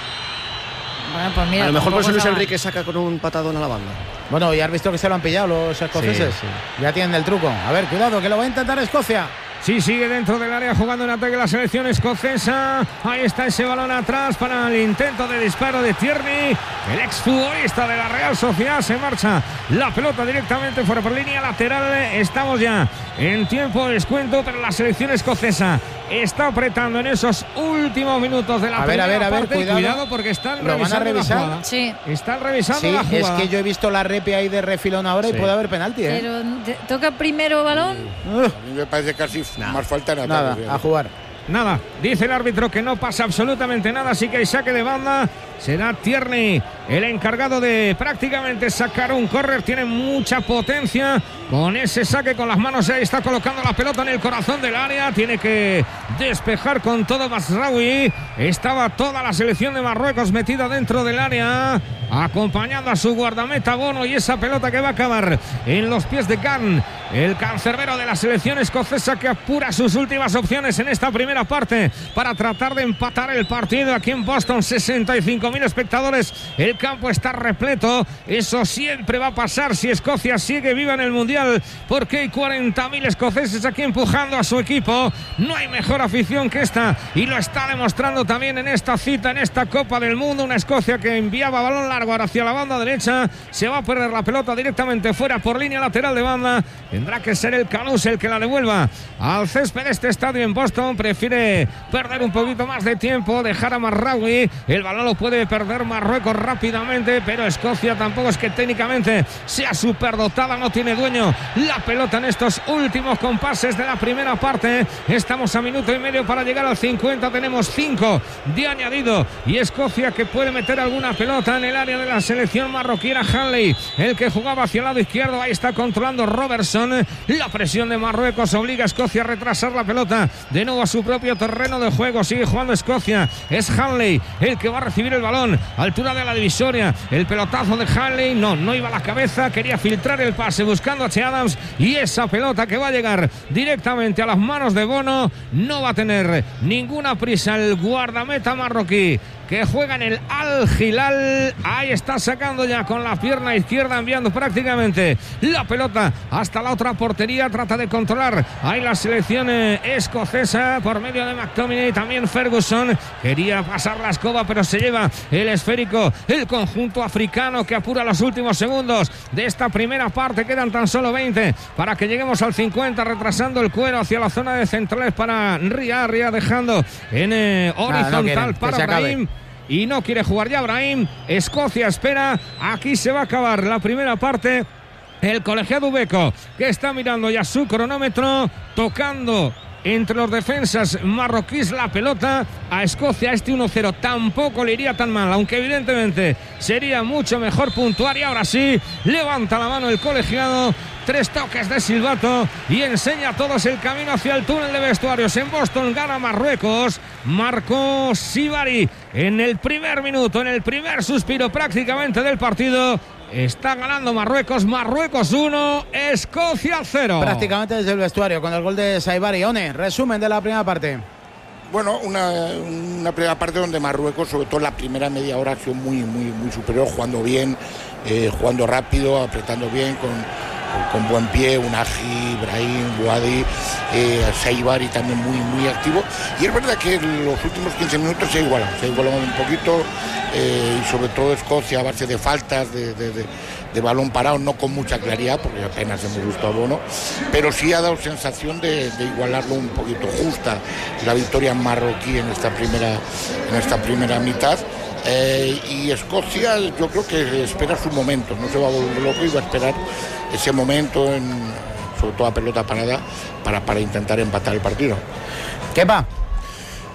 A: Bueno, pues mira,
G: a lo mejor por eso Luis Enrique saca con un patadón a la banda.
B: Bueno, ya has visto que se lo han pillado los escoceses. Sí, sí. Ya tienen el truco. A ver, cuidado, que lo va a intentar Escocia.
E: Sí, sigue dentro del área jugando en ataque la selección escocesa. Ahí está ese balón atrás para el intento de disparo de Tierney. El exfutbolista de la Real Sociedad. Se marcha la pelota directamente fuera por línea lateral. Estamos ya en tiempo de descuento, pero la selección escocesa está apretando en esos últimos minutos de la
B: a
E: primera
B: ver, a ver, a ver,
E: parte.
B: Cuidado.
E: Cuidado porque están
B: ¿Lo
E: revisando
B: van a revisar?
E: la jugada.
A: Sí.
E: Están revisando
B: sí,
E: la jugada.
B: Es que yo he visto la repe ahí de refilón ahora sí. y puede haber penalti, ¿eh?
A: Pero toca primero balón.
F: Uh. A mí me parece casi nah. más falta nada.
B: Nada, a jugar.
E: Nada, dice el árbitro que no pasa absolutamente nada, así que hay saque de banda. Será Tierney el encargado de prácticamente sacar un córner. Tiene mucha potencia con ese saque con las manos. Ahí está colocando la pelota en el corazón del área. Tiene que despejar con todo Mazraoui. Estaba toda la selección de Marruecos metida dentro del área, acompañando a su guardameta Bono, y esa pelota que va a acabar en los pies de Khan, el cancerbero de la selección escocesa, que apura sus últimas opciones en esta primera parte para tratar de empatar el partido aquí en Boston. sesenta y cinco mil espectadores, el campo está repleto. Eso siempre va a pasar si Escocia sigue viva en el Mundial, porque hay cuarenta mil escoceses aquí empujando a su equipo. No hay mejor afición que esta, y lo está demostrando también en esta cita, en esta Copa del Mundo. Una Escocia que enviaba balón largo hacia la banda derecha. Se va a perder la pelota directamente fuera por línea lateral de banda. Tendrá que ser el Canús el que la devuelva al césped de este estadio en Boston. Prefiere perder un poquito más de tiempo, dejar a Mazraoui. El balón lo puede perder Marruecos rápidamente, pero Escocia tampoco es que técnicamente sea superdotada, no tiene dueño la pelota en estos últimos compases de la primera parte. Estamos a minuto y medio para llegar al cincuenta, tenemos cinco de añadido, y Escocia que puede meter alguna pelota en el área de la selección marroquí. Era Hanley el que jugaba hacia el lado izquierdo, ahí está controlando Robertson. La presión de Marruecos obliga a Escocia a retrasar la pelota de nuevo a su propio terreno de juego. Sigue jugando Escocia, es Hanley el que va a recibir el balón, altura de la divisoria. El pelotazo de Hanley, no, no iba a la cabeza, quería filtrar el pase buscando a Che Adams, y esa pelota que va a llegar directamente a las manos de Bono. No va a tener ninguna prisa el guardameta marroquí, que juega en el Al Hilal. Ahí está sacando ya con la pierna izquierda, enviando prácticamente la pelota hasta la otra portería. Trata de controlar ahí la selección escocesa por medio de McTominay. También Ferguson quería pasar la escoba, pero se lleva el esférico el conjunto africano, que apura los últimos segundos de esta primera parte. Quedan tan solo veinte para que lleguemos al cincuenta, retrasando el cuero hacia la zona de centrales para Ria, Ria dejando en eh, horizontal ah, no para Brahim. Y no quiere jugar ya Brahim. Escocia espera. Aquí se va a acabar la primera parte. El colegiado Ubeco, que está mirando ya su cronómetro, tocando entre los defensas marroquíes la pelota a Escocia. Este uno cero tampoco le iría tan mal, aunque evidentemente sería mucho mejor puntuar. Y ahora sí, levanta la mano el colegiado. Tres toques de silbato y enseña a todos el camino hacia el túnel de vestuarios. En Boston gana Marruecos. Marcó Sibari en el primer minuto, en el primer suspiro prácticamente del partido. Está ganando Marruecos. Marruecos uno, Escocia cero.
B: Prácticamente desde el vestuario con el gol de Saibari. One, resumen de la primera parte.
F: Bueno, una, una primera parte donde Marruecos, sobre todo la primera media hora, ha sido muy, muy, muy superior, jugando bien, eh, jugando rápido, apretando bien, con, con buen pie. Unahi, Brahim, Bouadi, eh, Saibari también muy, muy activo. Y es verdad que en los últimos quince minutos se ha igualado, se ha igualado un poquito, eh, y sobre todo Escocia a base de faltas, de, de, de, de balón parado, no con mucha claridad, porque apenas hemos visto a Bono, pero sí ha dado sensación de, de igualarlo un poquito. Justa la victoria marroquí en esta primera, en esta primera mitad. Eh, y Escocia yo creo que espera su momento, no se va a volver loco y va a esperar ese momento, en, sobre todo a pelota parada, para, para intentar empatar el partido.
B: ¿Qué va?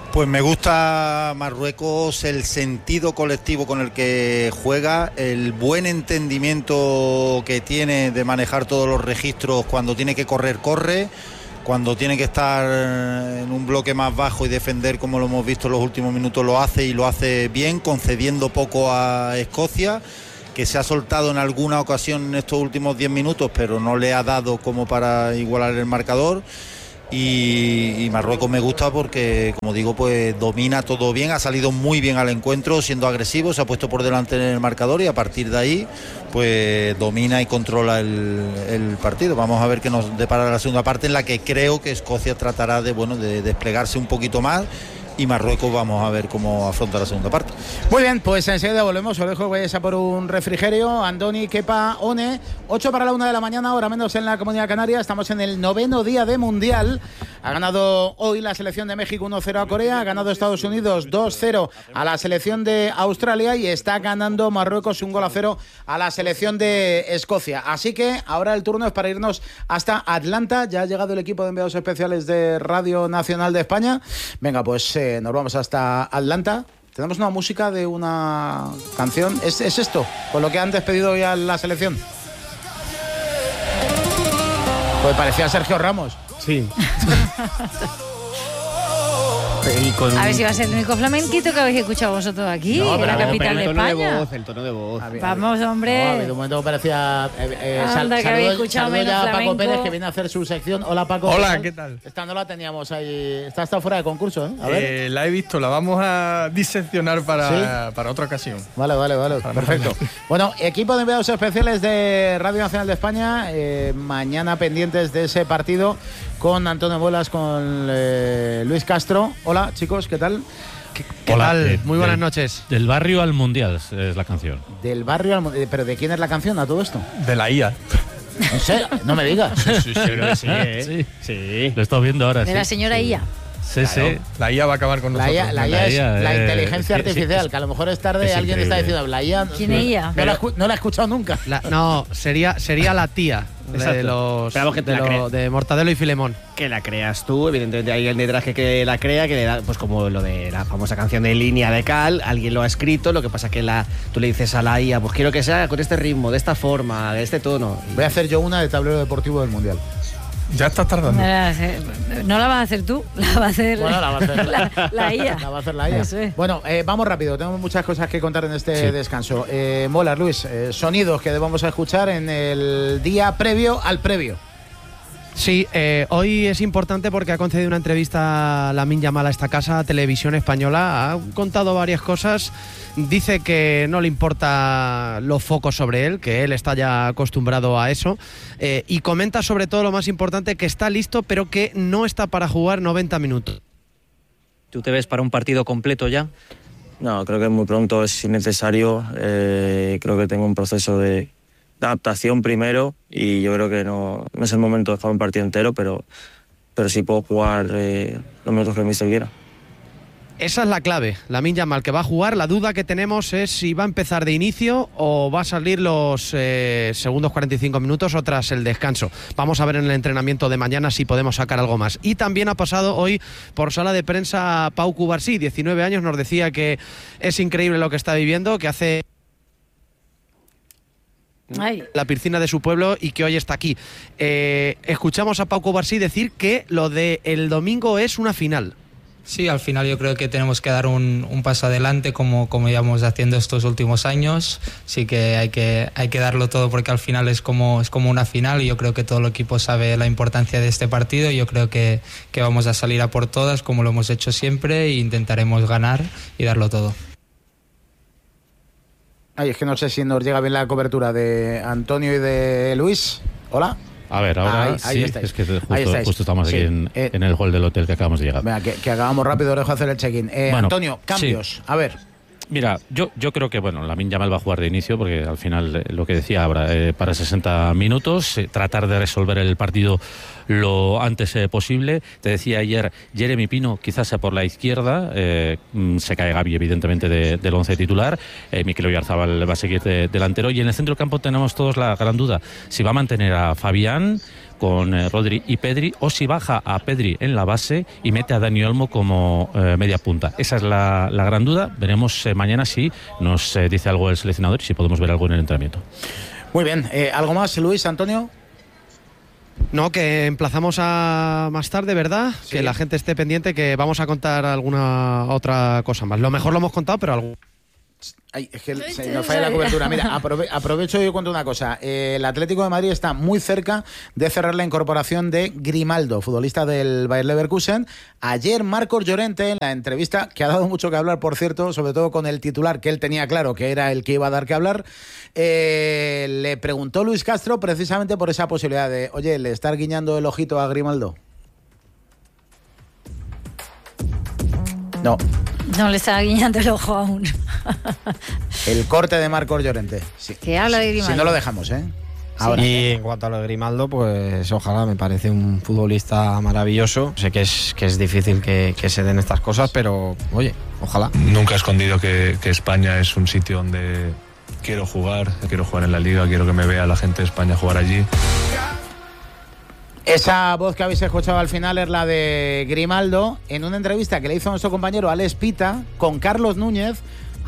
D: Pues me gusta Marruecos, el sentido colectivo con el que juega, el buen entendimiento que tiene de manejar todos los registros. Cuando tiene que correr, corre, cuando tiene que estar en un bloque más bajo y defender, como lo hemos visto en los últimos minutos, lo hace y lo hace bien, concediendo poco a Escocia, que se ha soltado en alguna ocasión en estos últimos diez minutos, pero no le ha dado como para igualar el marcador. Y, y Marruecos me gusta porque, como digo, pues domina todo bien, ha salido muy bien al encuentro, siendo agresivo, se ha puesto por delante en el marcador y a partir de ahí pues domina y controla el, el partido. Vamos a ver qué nos depara la segunda parte, en la que creo que Escocia tratará de, bueno, de desplegarse un poquito más, y Marruecos vamos a ver cómo afronta la segunda parte.
B: Muy bien, pues enseguida volvemos. Os dejo que vayáis a por un refrigerio. Andoni, Kepa, One. ocho para la una de la mañana, hora menos en la Comunidad Canaria. Estamos en el noveno día de Mundial. Ha ganado hoy la selección de México uno cero a Corea. Ha ganado Estados Unidos dos cero a la selección de Australia. Y está ganando Marruecos un gol a cero a la selección de Escocia. Así que ahora el turno es para irnos hasta Atlanta. Ya ha llegado el equipo de enviados especiales de Radio Nacional de España. Venga, pues... Eh, nos vamos hasta Atlanta. Tenemos una música de una canción. ¿Es, es esto? Con lo que han despedido ya la selección. Pues parecía Sergio Ramos.
G: Sí.
A: Con... A ver si va a ser el único flamenquito que habéis escuchado vosotros aquí, no, en la capital de España.
G: El tono de voz, el tono de voz.
A: Vamos, hombre.
B: No, de un momento parecía... Eh, eh, sal,
A: Anda,
B: saludo, saludo ya a Paco Pérez, que viene a hacer su sección. Hola, Paco.
H: Hola, ¿qué tal?
B: Esta no la teníamos ahí. Esta está fuera de concurso, ¿eh? A ver.
H: Eh, la he visto, la vamos a diseccionar para, ¿sí? para otra ocasión.
B: Vale, vale, vale. Para Perfecto. Bueno, equipo de enviados especiales de Radio Nacional de España. Eh, mañana pendientes de ese partido con Antonio Bolas, con eh, Luis Castro. Hola, chicos, ¿qué tal?
I: ¿Qué, qué Hola, tal? De, Muy buenas del, noches.
J: Del barrio al mundial es la canción.
B: Del barrio al mundial. ¿Pero de quién es la canción a todo esto?
H: De la I A.
B: ¿En serio? No me digas.
J: Sí, sí, sí, sí, ¿eh? sí. sí. Lo estoy viendo ahora.
A: De
J: sí.
A: la señora I A.
J: Sí,
H: claro,
J: sí.
H: La I A va a acabar con nosotros.
B: La I A, la I A es la, la inteligencia eh, artificial, sí, que a lo mejor es tarde, es alguien está diciendo la I A.
A: ¿Quién es I A?
B: No la, no la he escuchado nunca.
I: La, no, sería, sería la tía de los
G: que
I: de, lo, de Mortadelo y Filemón.
G: Que la creas tú, evidentemente hay alguien detrás que, que la crea, que le da, pues como lo de la famosa canción de Línea de Cal, alguien lo ha escrito, lo que pasa que la, tú le dices a la I A, pues quiero que sea con este ritmo, de esta forma, de este tono.
B: Voy a hacer yo una de tablero deportivo del Mundial.
H: Ya estás tardando.
A: No la vas a hacer tú, la va a hacer,
B: bueno, la, va a hacer
A: la, la I A.
B: La va a hacer la I A. Es. Bueno, eh, vamos rápido, tenemos muchas cosas que contar en este sí. descanso. Eh, Mola, Luis, eh, sonidos que debamos escuchar en el día previo al previo.
I: Sí, eh, hoy es importante porque ha concedido una entrevista a Lamine Yamal a esta casa, Televisión Española. Ha contado varias cosas. Dice que no le importa los focos sobre él, que él está ya acostumbrado a eso. Eh, y comenta sobre todo lo más importante, que está listo, pero que no está para jugar noventa minutos.
K: ¿Tú te ves para un partido completo ya?
L: No, creo que es muy pronto, es innecesario. Eh, creo que tengo un proceso de... de adaptación primero y yo creo que no, no es el momento de jugar un partido entero, pero, pero sí puedo jugar eh, los minutos que el míster quiera.
I: Esa es la clave, Lamine Yamal, que va a jugar. La duda que tenemos es si va a empezar de inicio o va a salir los eh, segundos cuarenta y cinco minutos o tras el descanso. Vamos a ver en el entrenamiento de mañana si podemos sacar algo más. Y también ha pasado hoy por sala de prensa Pau Cubarsí, diecinueve años, nos decía que es increíble lo que está viviendo, que hace... Ay. la piscina de su pueblo y que hoy está aquí. Eh, escuchamos a Pau Cubarsí decir que lo de el domingo es una final.
M: Sí, al final yo creo que tenemos que dar un, un paso adelante como, como íbamos haciendo estos últimos años. Sí que hay que hay que darlo todo porque al final es como, es como una final y yo creo que todo el equipo sabe la importancia de este partido y yo creo que, que vamos a salir a por todas como lo hemos hecho siempre e intentaremos ganar y darlo todo.
B: Ay, es que no sé si nos llega bien la cobertura de Antonio y de Luis. Hola.
J: A ver, ahora ahí,
B: ahí
J: sí, es que justo, justo estamos sí. aquí en, eh, en el hall del hotel que acabamos de llegar.
B: Venga, que, que hagamos rápido, dejo hacer el check-in. Eh, bueno, Antonio, cambios. Sí. A ver.
J: Mira, yo, yo creo que, bueno, Lamine Yamal va a jugar de inicio porque al final, eh, lo que decía ahora, eh, para sesenta minutos, eh, tratar de resolver el partido lo antes eh, posible. Te decía ayer, Jeremy Pino quizás sea por la izquierda, eh, se cae Gavi evidentemente de, del once titular, eh, Mikel Oyarzabal va a seguir de, delantero y en el centro del campo tenemos todos la gran duda, si va a mantener a Fabián, con eh, Rodri y Pedri, o si baja a Pedri en la base y mete a Dani Olmo como eh, media punta. Esa es la, la gran duda. Veremos eh, mañana si nos eh, dice algo el seleccionador y si podemos ver algo en el entrenamiento.
B: Muy bien, eh, ¿algo más, Luis, Antonio?
I: No, que emplazamos a más tarde, ¿verdad? Sí. Que la gente esté pendiente, que vamos a contar alguna otra cosa más. Lo mejor lo hemos contado, pero algo...
B: Ay, es que se nos falla la cobertura. Mira, aprove aprovecho y yo cuento una cosa. Eh, el Atlético de Madrid está muy cerca de cerrar la incorporación de Grimaldo, futbolista del Bayer Leverkusen. Ayer Marcos Llorente, en la entrevista, que ha dado mucho que hablar, por cierto, sobre todo con el titular, que él tenía claro que era el que iba a dar que hablar, eh, le preguntó Luis Castro precisamente por esa posibilidad de, oye, ¿le estar guiñando el ojito a Grimaldo? No.
A: No le está guiñando el ojo aún.
B: El corte de Marcos Llorente. Sí.
A: Que habla de Grimaldo.
B: Si no lo dejamos, ¿eh?
N: Ahora. Y en cuanto a lo de Grimaldo, pues ojalá, me parece un futbolista maravilloso. Sé que es, que es difícil que, que se den estas cosas, pero oye, ojalá.
O: Nunca he escondido que, que España es un sitio donde quiero jugar, quiero jugar en la Liga, quiero que me vea la gente de España jugar allí.
B: Esa voz que habéis escuchado al final es la de Grimaldo en una entrevista que le hizo nuestro compañero Alex Pita con Carlos Núñez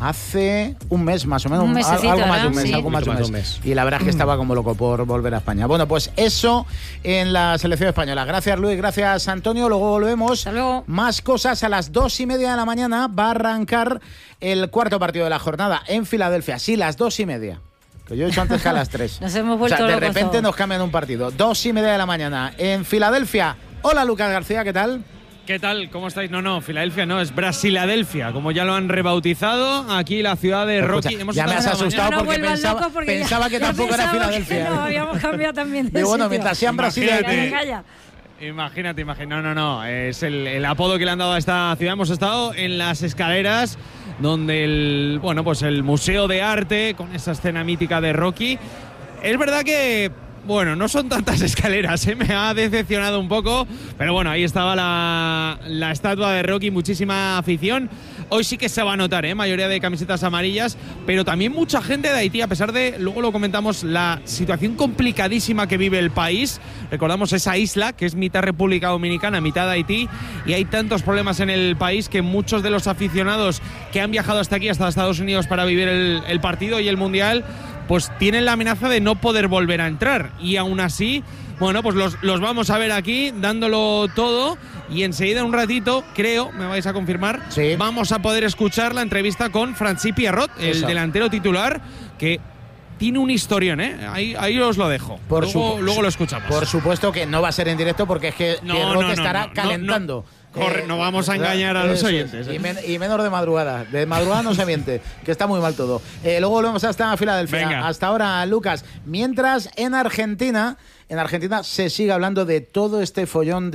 B: hace un mes más o menos,
A: un mesecito,
B: algo más de un mes,
A: sí.
B: algo más de un mes. mes. Y la verdad es que estaba como loco por volver a España. Bueno, pues eso en la selección española. Gracias, Luis, gracias, Antonio. Luego volvemos.
A: Hasta luego.
B: Más cosas a las dos y media de la mañana. Va a arrancar el cuarto partido de la jornada en Filadelfia. Sí, las dos y media. Que yo he dicho antes que a las tres.
A: Nos hemos vuelto
B: o sea, de
A: locos
B: repente
A: todos.
B: Nos cambian un partido. Dos y media de la mañana en Filadelfia. Hola, Lucas García, ¿qué tal?
P: ¿Qué tal? ¿Cómo estáis? No, no, Filadelfia no, es Brasiladelfia, como ya lo han rebautizado. Aquí la ciudad de Rocky.
B: Escucha,
P: Hemos
B: ya me has asustado
A: no, no
B: porque pensaba,
A: porque
B: pensaba
A: ya,
B: que
A: ya
B: tampoco era Filadelfia.
A: No, habíamos cambiado también de
B: y bueno,
A: sitio.
B: mientras sean brasileños.
A: Calla.
P: Imagínate, imagínate. No, no, no. Es el, el apodo que le han dado a esta ciudad. Hemos estado en las escaleras donde el, bueno, pues el Museo de Arte, con esa escena mítica de Rocky. Es verdad que, bueno, no son tantas escaleras, ¿eh? Me ha decepcionado un poco, pero bueno, ahí estaba la, la estatua de Rocky, muchísima afición. Hoy sí que se va a notar, ¿eh? Mayoría de camisetas amarillas, pero también mucha gente de Haití, a pesar de, luego lo comentamos, la situación complicadísima que vive el país. Recordamos esa isla, que es mitad República Dominicana, mitad Haití, y hay tantos problemas en el país que muchos de los aficionados que han viajado hasta aquí, hasta Estados Unidos, para vivir el, el partido y el Mundial, pues tienen la amenaza de no poder volver a entrar. Y aún así, bueno, pues los, los vamos a ver aquí dándolo todo. Y enseguida, un ratito, creo, me vais a confirmar, sí, vamos a poder escuchar la entrevista con Francis Pierrot, el Eso. delantero titular, que tiene un historión, ¿eh? Ahí, ahí os lo dejo.
B: Por
P: luego,
B: su,
P: luego lo escuchamos.
B: Por supuesto que no va a ser en directo porque es que
P: no,
B: Pierrot
P: no, no,
B: estará
P: no,
B: calentando.
P: No, no. Corre, no vamos a engañar a los oyentes.
B: Y, men y menos de madrugada. De madrugada no se miente, que está muy mal todo. Eh, luego volvemos hasta Filadelfia. Venga. Hasta ahora, Lucas. Mientras, en Argentina, en Argentina se sigue hablando de todo este follón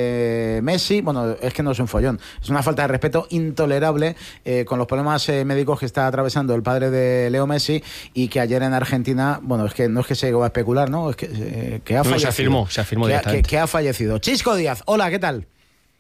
B: de Messi. Bueno, es que no es un follón, es una falta de respeto intolerable eh, con los problemas eh, médicos que está atravesando el padre de Leo Messi, y que ayer en Argentina, bueno, es que no es que se llegó a especular, ¿no? Es que, eh, que ha
G: no,
B: fallecido.
G: Se afirmó, se afirmó
B: que,
G: directamente.
B: Que, que ha fallecido. Chisco Díaz, hola, ¿qué tal?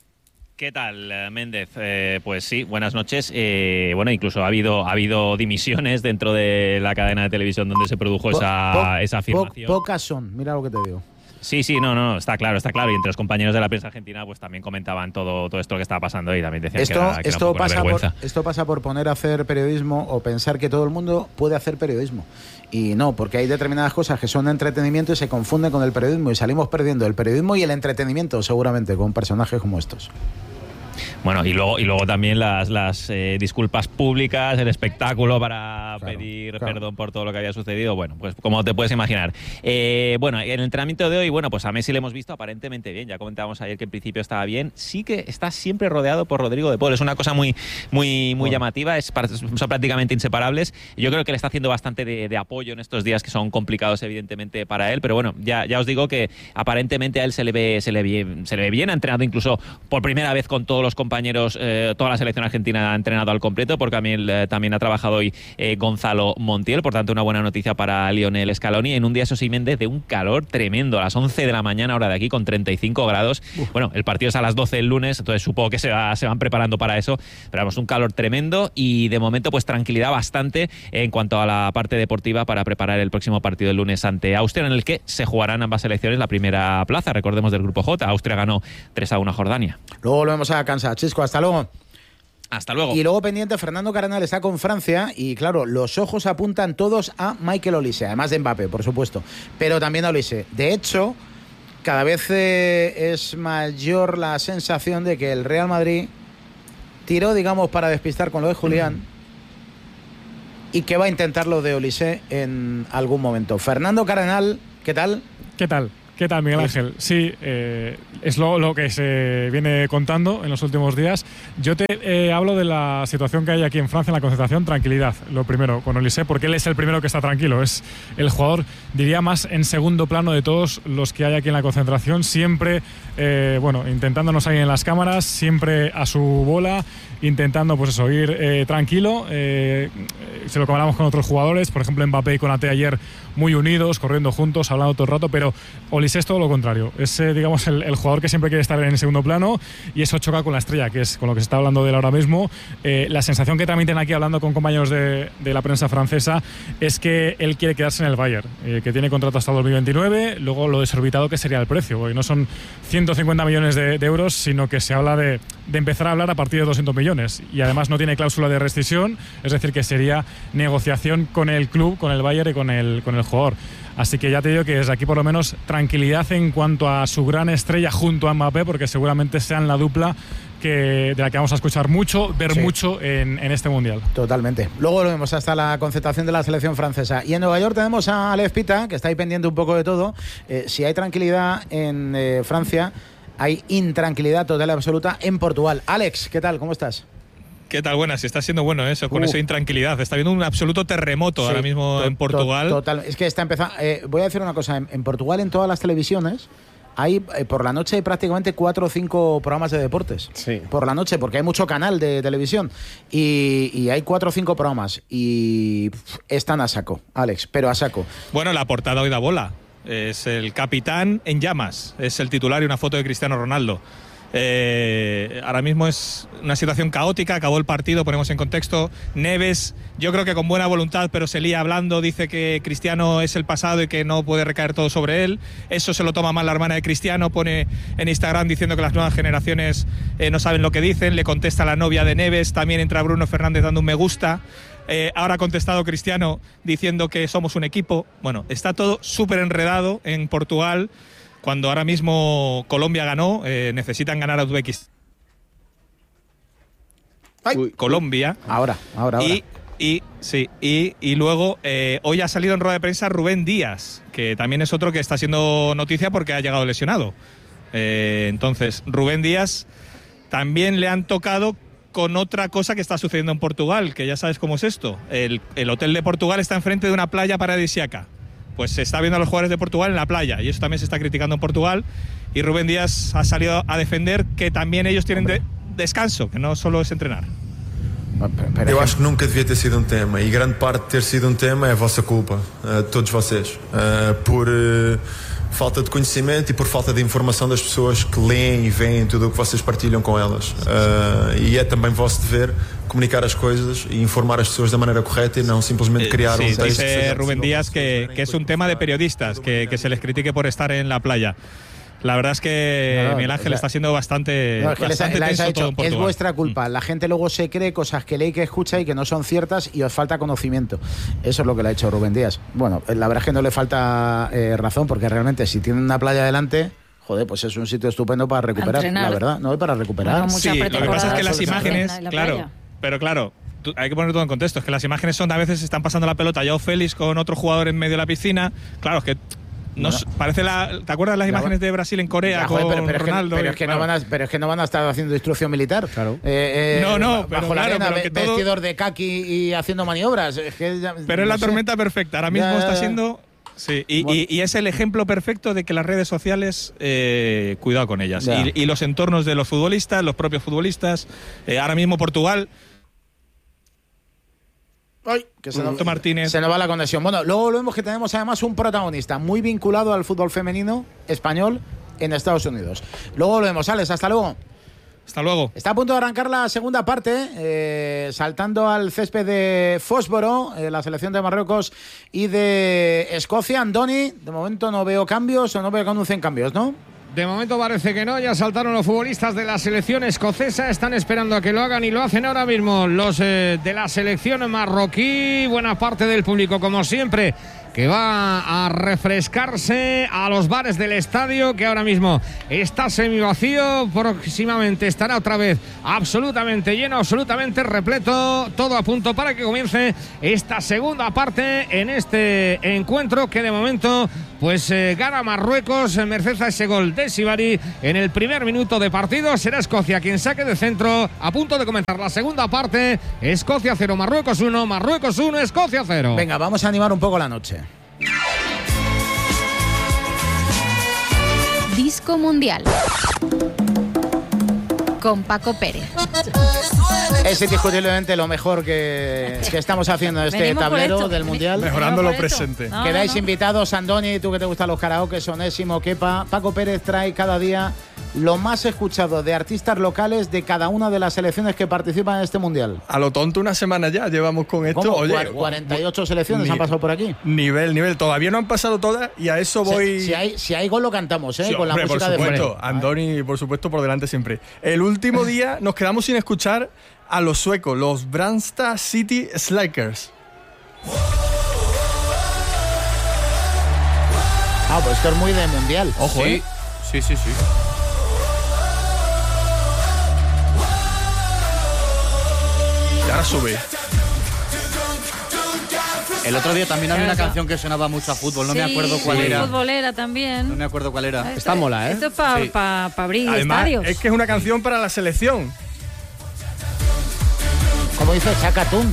Q: ¿Qué tal, Méndez? Eh, pues sí, buenas noches. Eh, bueno, incluso ha habido ha habido dimisiones dentro de la cadena de televisión donde se produjo
B: po
Q: esa,
B: po
Q: esa afirmación.
B: Po pocas son, mira lo que te digo.
Q: Sí, sí, no, no, está claro, está claro. Y entre los compañeros de la prensa argentina, pues también comentaban todo, todo esto que estaba pasando y también decían
B: esto,
Q: que era, que
B: esto,
Q: era un poco
B: pasa
Q: vergüenza.
B: por, esto pasa por poner a hacer periodismo o pensar que todo el mundo puede hacer periodismo. Y no, porque hay determinadas cosas que son entretenimiento y se confunden con el periodismo y salimos perdiendo el periodismo y el entretenimiento seguramente con personajes como estos.
Q: Bueno, y luego y luego también las, las eh, disculpas públicas, el espectáculo para claro, pedir claro. perdón por todo lo que había sucedido. Bueno, pues como te puedes imaginar. Eh, bueno, en el entrenamiento de hoy, bueno, pues a Messi le hemos visto aparentemente bien. Ya comentábamos ayer que en principio estaba bien. Sí que está siempre rodeado por Rodrigo de Paul. Es una cosa muy muy muy bueno. llamativa. Es, son prácticamente inseparables. Yo creo que le está haciendo bastante de, de apoyo en estos días que son complicados evidentemente para él. Pero bueno, ya, ya os digo que aparentemente a él se le ve se le ve, se le ve bien. Ha entrenado incluso por primera vez con todos los compañeros compañeros, eh, toda la selección argentina ha entrenado al completo, porque también, eh, también ha trabajado hoy eh, Gonzalo Montiel, por tanto una buena noticia para Lionel Scaloni en un día, eso sí, Méndez, de un calor tremendo, a las once de la mañana hora de aquí, con treinta y cinco grados. Uf. Bueno, el partido es a las doce el lunes, entonces supongo que se, va, se van preparando para eso, pero vamos, un calor tremendo y de momento pues tranquilidad bastante en cuanto a la parte deportiva para preparar el próximo partido el lunes ante Austria, en el que se jugarán ambas selecciones la primera plaza, recordemos, del grupo J. Austria ganó tres a uno a Jordania.
B: Luego volvemos a Kansas. Chisco, hasta luego.
Q: Hasta luego.
B: Y luego pendiente, Fernando Cardenal está con Francia y claro, los ojos apuntan todos a Michael Olise, además de Mbappé, por supuesto, pero también a Olise. De hecho, cada vez eh, es mayor la sensación de que el Real Madrid tiró, digamos, para despistar con lo de Julián mm. y que va a intentar lo de Olise en algún momento. Fernando Cardenal, ¿qué tal?
R: ¿Qué tal? ¿Qué tal, Miguel Ángel? Sí, eh, es lo, lo que se viene contando en los últimos días. Yo te eh, hablo de la situación que hay aquí en Francia en la concentración. Tranquilidad, lo primero, con Olise, porque él es el primero que está tranquilo. Es el jugador, diría, más en segundo plano de todos los que hay aquí en la concentración. Siempre, eh, bueno, intentándonos ahí en las cámaras, siempre a su bola, intentando, pues eso, ir eh, tranquilo. Eh, se lo comparamos con otros jugadores, por ejemplo, Mbappé y Konaté ayer muy unidos, corriendo juntos, hablando todo el rato, pero Olise es todo lo contrario. Es, eh, digamos, el, el jugador que siempre quiere estar en el segundo plano y eso choca con la estrella, que es con lo que se está hablando de él ahora mismo. Eh, la sensación que transmiten aquí, hablando con compañeros de, de la prensa francesa, es que él quiere quedarse en el Bayern, eh, que tiene contrato hasta dos mil veintinueve, luego lo desorbitado que sería el precio, porque no son ciento cincuenta millones de, de euros, sino que se habla de, de empezar a hablar a partir de doscientos millones, y además no tiene cláusula de rescisión, es decir, que sería negociación con el club, con el Bayern y con el, con el jugador. Así que ya te digo que desde aquí por lo menos tranquilidad en cuanto a su gran estrella junto a Mbappé, porque seguramente sean la dupla que, de la que vamos a escuchar mucho, ver sí. mucho en, en este Mundial.
B: Totalmente. Luego lo vemos hasta la concentración de la selección francesa. Y en Nueva York tenemos a Alex Pita, que está ahí pendiente un poco de todo. Eh, si hay tranquilidad en eh, Francia, hay intranquilidad total y absoluta en Portugal. Alex, ¿qué tal? ¿Cómo estás?
S: ¿Qué tal? Buenas, está siendo bueno eso, con uh. esa intranquilidad. Está habiendo un absoluto terremoto sí, ahora mismo to- en Portugal.
B: To- total, es que está empezando. Eh, voy a decir una cosa, en, en Portugal, en todas las televisiones, hay eh, por la noche hay prácticamente cuatro o cinco programas de deportes.
G: Sí.
B: Por la noche, porque hay mucho canal de televisión. Y, y hay cuatro o cinco programas. Y pff, están a saco, Alex, pero a saco.
S: Bueno, la portada hoy da bola. Es el capitán en llamas. Es el titular y una foto de Cristiano Ronaldo. Eh, ahora mismo es una situación caótica, acabó el partido, ponemos en contexto. Neves, yo creo que con buena voluntad, pero se lía hablando, dice que Cristiano es el pasado y que no puede recaer todo sobre él. Eso se lo toma mal la hermana de Cristiano, pone en Instagram diciendo que las nuevas generaciones eh, no saben lo que dicen. Le contesta la novia de Neves, también entra Bruno Fernández dando un me gusta. Eh, ahora ha contestado Cristiano diciendo que somos un equipo. Bueno, está todo súper enredado en Portugal. Cuando ahora mismo Colombia ganó, eh, necesitan ganar a Uzbekistán.
B: Ay,
S: Colombia.
B: Ahora, ahora, ahora.
S: Y, y, sí, y, y luego eh, hoy ha salido en rueda de prensa Rubén Díaz, que también es otro que está siendo noticia porque ha llegado lesionado. Eh, entonces, Rubén Díaz también le han tocado con otra cosa que está sucediendo en Portugal, que ya sabes cómo es esto. El, el hotel de Portugal está enfrente de una playa paradisíaca. Pues se está viendo a los jugadores de Portugal en la playa y eso también se está criticando en Portugal, y Rubén Díaz ha salido a defender que también ellos tienen de descanso, que no solo es entrenar.
T: Eu acho que nunca devia ter sido um tema, e grande parte de ter sido um tema é a vossa culpa, uh, todos vocês, uh, por uh, falta de conhecimento e por falta de informação das pessoas que leem e veem tudo o que vocês partilham com elas. Uh, e é também vosso dever comunicar as coisas e informar as pessoas da maneira correta y no simplemente crear
S: sí,
T: un texto.
S: Dice Rubén Díaz que, que es un tema de periodistas, que, que se les critique por estar en la playa. La verdad es que no, no, Miguel Ángel o sea, está siendo bastante,
B: no, es que
S: bastante
B: les ha,
S: tenso
B: les ha
S: todo en Portugal.
B: Es vuestra culpa. La gente luego se cree cosas que lee, que escucha y que no son ciertas y os falta conocimiento. Eso es lo que le ha hecho Rubén Díaz. Bueno, la verdad es que no le falta eh, razón, porque realmente si tiene una playa delante, joder, pues es un sitio estupendo para recuperar, la verdad, no para recuperar.
S: Bueno, sí, lo que pasa es que las imágenes, claro, pero claro, tú, hay que poner todo en contexto, es que las imágenes son, a veces están pasando la pelota Joao Félix con otro jugador en medio de la piscina, claro, es que no, bueno. parece la, ¿te acuerdas las imágenes de Brasil en Corea ya, joder, con pero, pero Ronaldo?
B: Es que, pero, es que claro. no van a, pero es que no van a estar haciendo instrucción militar.
S: Claro.
B: Eh, eh,
S: no, no,
B: bajo
S: pero
B: la
S: claro,
B: arena,
S: pero que todo...
B: vestidor de kaki y haciendo maniobras. Es que ya,
S: pero
B: no
S: es la
B: sé.
S: tormenta perfecta. Ahora mismo ya, está siendo Sí, y, bueno. y, y es el ejemplo perfecto de que las redes sociales, eh, cuidado con ellas. Y, y los entornos de los futbolistas, los propios futbolistas. Eh, ahora mismo Portugal.
B: Ay, que se nos,
S: Martínez.
B: se nos va la conexión. Bueno, luego vemos que tenemos además un protagonista muy vinculado al fútbol femenino español en Estados Unidos. Luego volvemos, Alex, hasta luego.
S: Hasta luego.
B: Está a punto de arrancar la segunda parte, eh, saltando al césped de Fósforo, eh, la selección de Marruecos y de Escocia. Andoni, de momento no veo cambios o no veo que anuncien cambios, ¿no?
E: De momento parece que no, ya saltaron los futbolistas de la selección escocesa, están esperando a que lo hagan y lo hacen ahora mismo los eh, de la selección marroquí, buena parte del público como siempre, que va a refrescarse a los bares del estadio, que ahora mismo está semivacío, próximamente estará otra vez absolutamente lleno, absolutamente repleto, todo a punto para que comience esta segunda parte en este encuentro que de momento pues eh, gana Marruecos, merced a ese gol de Sibari en el primer minuto de partido. Será Escocia quien saque de centro, a punto de comenzar la segunda parte. Escocia cero, Marruecos uno, Marruecos uno, Escocia cero.
B: Venga, vamos a animar un poco la noche.
U: Disco Mundial con Paco Pérez.
B: Es indiscutiblemente lo mejor que, que estamos haciendo en este
U: Venimos
B: tablero del Mundial.
H: Mejorando lo presente.
B: No, Quedáis no, no. invitados, Andoni, tú que te gustan los karaoke, Onésimo, Kepa. Paco Pérez trae cada día lo más escuchado de artistas locales de cada una de las selecciones que participan en este Mundial.
H: A lo tonto una semana ya llevamos con esto.
B: ¿Cómo?
H: Oye,
B: cuarenta y ocho selecciones
H: ni,
B: han pasado por aquí.
H: Nivel, nivel. Todavía no han pasado todas y a eso voy...
B: Si, si, hay, si hay gol lo cantamos, ¿eh?
H: Sí,
B: con
H: hombre,
B: la música
H: por supuesto.
B: de fuera.
H: Andoni, por supuesto, por delante siempre. El último día nos quedamos sin escuchar a los suecos, los Brandstad City Slikers.
B: Ah, pues esto es muy de Mundial.
H: Ojo,
B: sí.
H: ¿eh? Sí, sí, sí. Y ahora sube.
V: El otro día también había una canción que sonaba mucho a fútbol, no
A: sí,
V: me acuerdo cuál
A: sí,
V: era.
A: Futbolera también.
V: No me acuerdo cuál era.
A: Esto,
V: Está mola, ¿eh?
A: Esto es para
V: sí.
A: pa, pa abrir
H: Además,
A: estadios.
H: es que es una canción para la selección.
B: ¿Cómo dice Chacatún?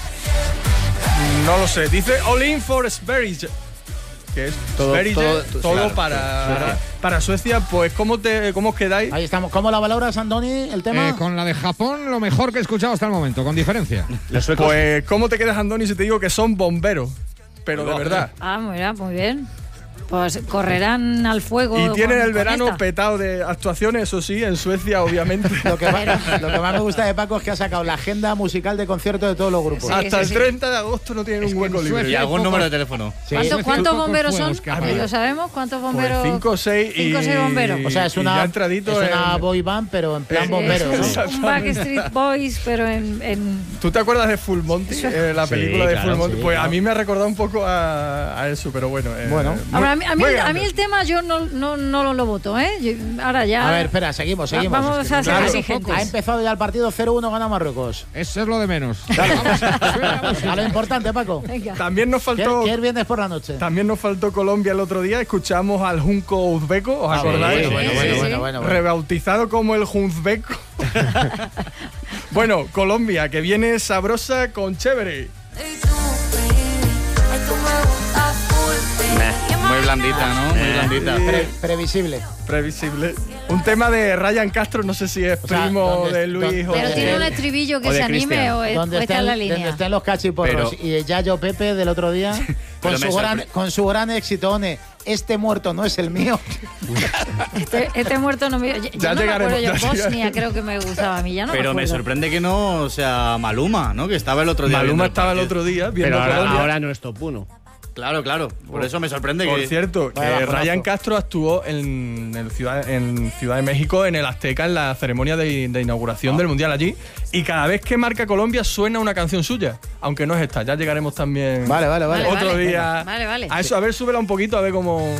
H: No lo sé. Dice All In for Sverige. Que es
V: todo,
H: Sverige,
V: todo,
H: todo
V: claro,
H: para,
V: Suecia.
H: para Suecia. Pues, ¿cómo, te, ¿cómo os quedáis?
B: Ahí estamos. ¿Cómo la valoras, Andoni, el tema?
E: Eh, con la de Japón, lo mejor que he escuchado hasta el momento, con diferencia.
H: Pues, ¿cómo te quedas, Andoni, si te digo que son bomberos? Pero de verdad.
A: Ah, mira, muy bien. Pues correrán al fuego.
H: Y tienen
A: con,
H: el verano
A: con
H: petado de actuaciones, eso sí, en Suecia, obviamente.
B: lo, que más, lo que más me gusta de Paco es que ha sacado la agenda musical de conciertos de todos los grupos.
H: Sí, Hasta
A: sí,
H: el
A: sí.
H: treinta de agosto no tienen es un hueco libre.
V: Y algún número de teléfono.
B: Sí.
A: ¿Cuánto, ¿Cuántos bomberos son?
E: Fuegos,
A: ¿Lo sabemos? ¿Cuántos bomberos?
H: Pues cinco o seis.
A: Cinco o seis bomberos.
B: O sea, es una, es una
H: en...
B: boy band, pero en plan
H: sí,
B: bomberos.
A: Es
B: ¿no?
A: un Backstreet Boys, pero en, en...
H: ¿Tú te acuerdas de Full Monty? Eh, la película
V: sí,
H: de
V: claro,
H: Full Monty.
V: sí,
H: pues
V: claro.
H: a mí me ha recordado un poco a, a eso, pero bueno. Eh,
B: bueno.
H: Muy,
A: Ahora, a mí, a mí,
H: muy
A: a mí el tema yo no, no, no lo, lo voto, ¿eh? Yo, ahora ya...
B: A ver, espera, seguimos, seguimos.
A: Vamos
B: es que,
A: a ser
B: claro,
A: exigentes.
B: ha empezado ya el partido cero uno, gana Marruecos.
E: Eso es lo de menos.
B: Claro. A lo importante, Paco.
A: Venga.
H: También nos faltó...
B: ¿Qué, qué viernes por la noche?
H: También nos faltó Colombia el otro día. Escuchamos al Junco Uzbeko, ¿os
B: Ah,
H: acordáis?
B: bueno, bueno,
A: Sí,
B: bueno,
A: sí,
B: bueno,
A: sí.
B: bueno, bueno.
H: Rebautizado como el Junzbeko. Bueno, Colombia, que viene sabrosa con chévere.
V: Muy blandita, ¿no? Muy blandita.
B: Pre- previsible.
H: Previsible. Un tema de Ryan Castro, no sé si es
B: O sea,
H: primo
B: ¿dónde-
H: de Luis
B: dónde-
H: o
A: Pero
H: de...
A: tiene un estribillo que
V: o de
A: se anime
V: Cristian.
A: o, es,
B: Donde
A: o está
B: estén,
A: en la
B: donde
A: línea.
B: estén los cachiporros
V: Pero-
B: y Yayo Pepe del otro día con
V: Pero
B: su,
V: me
B: gran,
V: sorpre-
B: con su gran éxito, One, este muerto no es el mío.
A: Este, este muerto no me... Yo, yo
H: Ya
A: no
H: llegaremos,
A: me acuerdo, yo
H: ya
A: Bosnia
H: llegaremos.
A: creo que me gustaba a mí, ya no
V: Pero me
A: acuerdo.
V: sorprende que no, o sea, Maluma, ¿no? Que estaba el otro día. viendo
H: Maluma estaba el
V: partido.
H: otro día viendo
G: Pero ahora,
H: Colombia.
G: ahora no es top uno.
V: Claro, claro. Por eso me sorprende
H: Por
V: que.
H: cierto, que
B: Vaya bajonazo.
H: Ryan Castro actuó en, en, Ciudad, en Ciudad de México, en el Azteca, en la ceremonia de, de inauguración del Mundial allí. Y cada vez que marca Colombia suena una canción suya. Aunque no es esta, ya llegaremos también
B: Vale, vale, vale.
H: otro
A: Vale,
H: día.
A: vale, vale.
H: A eso, a ver, súbela un poquito, a ver cómo...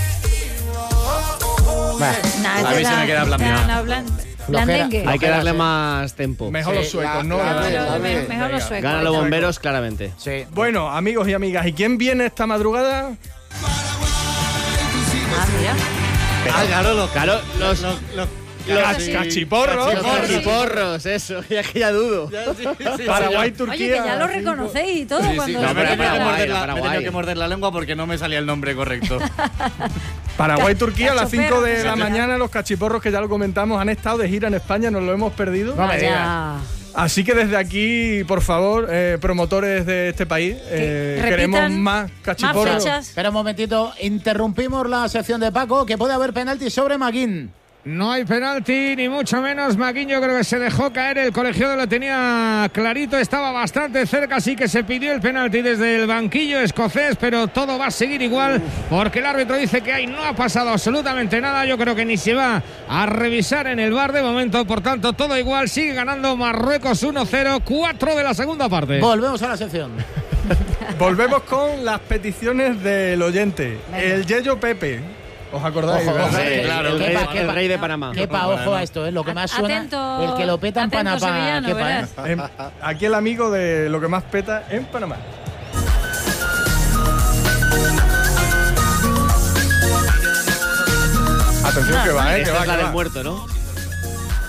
B: Va.
A: Nah,
V: A
A: este
V: mí se
A: da-
V: me queda blandengue.
A: da- blan- blandengue.
G: Hay que darle
B: sí.
G: más tempo.
H: Mejor
B: Sí,
H: los suecos,
B: la-
H: ¿no?
B: la-
A: Mejor,
B: la-
A: me-
B: la-
A: mejor
H: Venga.
A: los suecos.
G: Ganan los bomberos, claramente.
B: Sí.
H: Bueno, amigos y amigas, ¿y quién viene esta madrugada?
A: Ah, mira.
V: Ah, claro, los,
G: Claro, los,
V: los, los,
H: Cachiporros.
G: Cachiporros, eso, ya que ya dudo.
H: Paraguay, Turquía.
A: Oye, que ya lo reconocéis y todo.
V: Sí, sí,
A: cuando
V: no, me he tenido que morder la-
G: Paraguay.
V: me he tenido que morder la lengua porque no me salía el nombre correcto.
H: Paraguay, Turquía, a las
A: Cachoperro,
H: cinco de la
A: cachoperro.
H: mañana, los cachiporros que ya lo comentamos han estado de gira en España, nos lo hemos perdido.
B: No me digas.
A: Vaya.
H: Así que desde aquí, por favor, eh, promotores de este país, eh,
A: repitan
H: queremos más
A: Más
H: cachiporros.
A: fechas.
B: Espera un momentito, interrumpimos la sección de Paco, que puede haber penalti sobre Maguín.
E: No hay penalti, ni mucho menos. Maguín, yo creo que se dejó caer. El colegiado lo tenía clarito, estaba bastante cerca, así que se pidió el penalti desde el banquillo escocés, pero todo va a seguir igual, porque el árbitro dice que ahí no ha pasado absolutamente nada. Yo creo que ni se va a revisar en el V A R de momento, por tanto, todo igual. Sigue ganando Marruecos uno cero, cuatro de la segunda parte.
B: Volvemos a la sección.
H: Volvemos con las peticiones del oyente. El Yello Pepe. ¿Os acordáis?
B: Ojo,
H: ¿verdad?
B: ojo,
G: Sí,
B: claro,
G: el, rey,
B: Kepa,
G: el
B: Kepa.
G: rey de Panamá.
B: Kepa, ojo a esto, es lo que más suena.
A: Atento,
B: el que lo peta en
A: atento,
B: Panamá.
A: sevillano,
B: Kepa, ¿eh?
A: verás.
H: En- aquí el amigo de lo que más peta en Panamá. Atención que va, eh, que
G: Esta
H: va,
G: es la
H: que
G: del
H: va.
G: muerto, ¿no?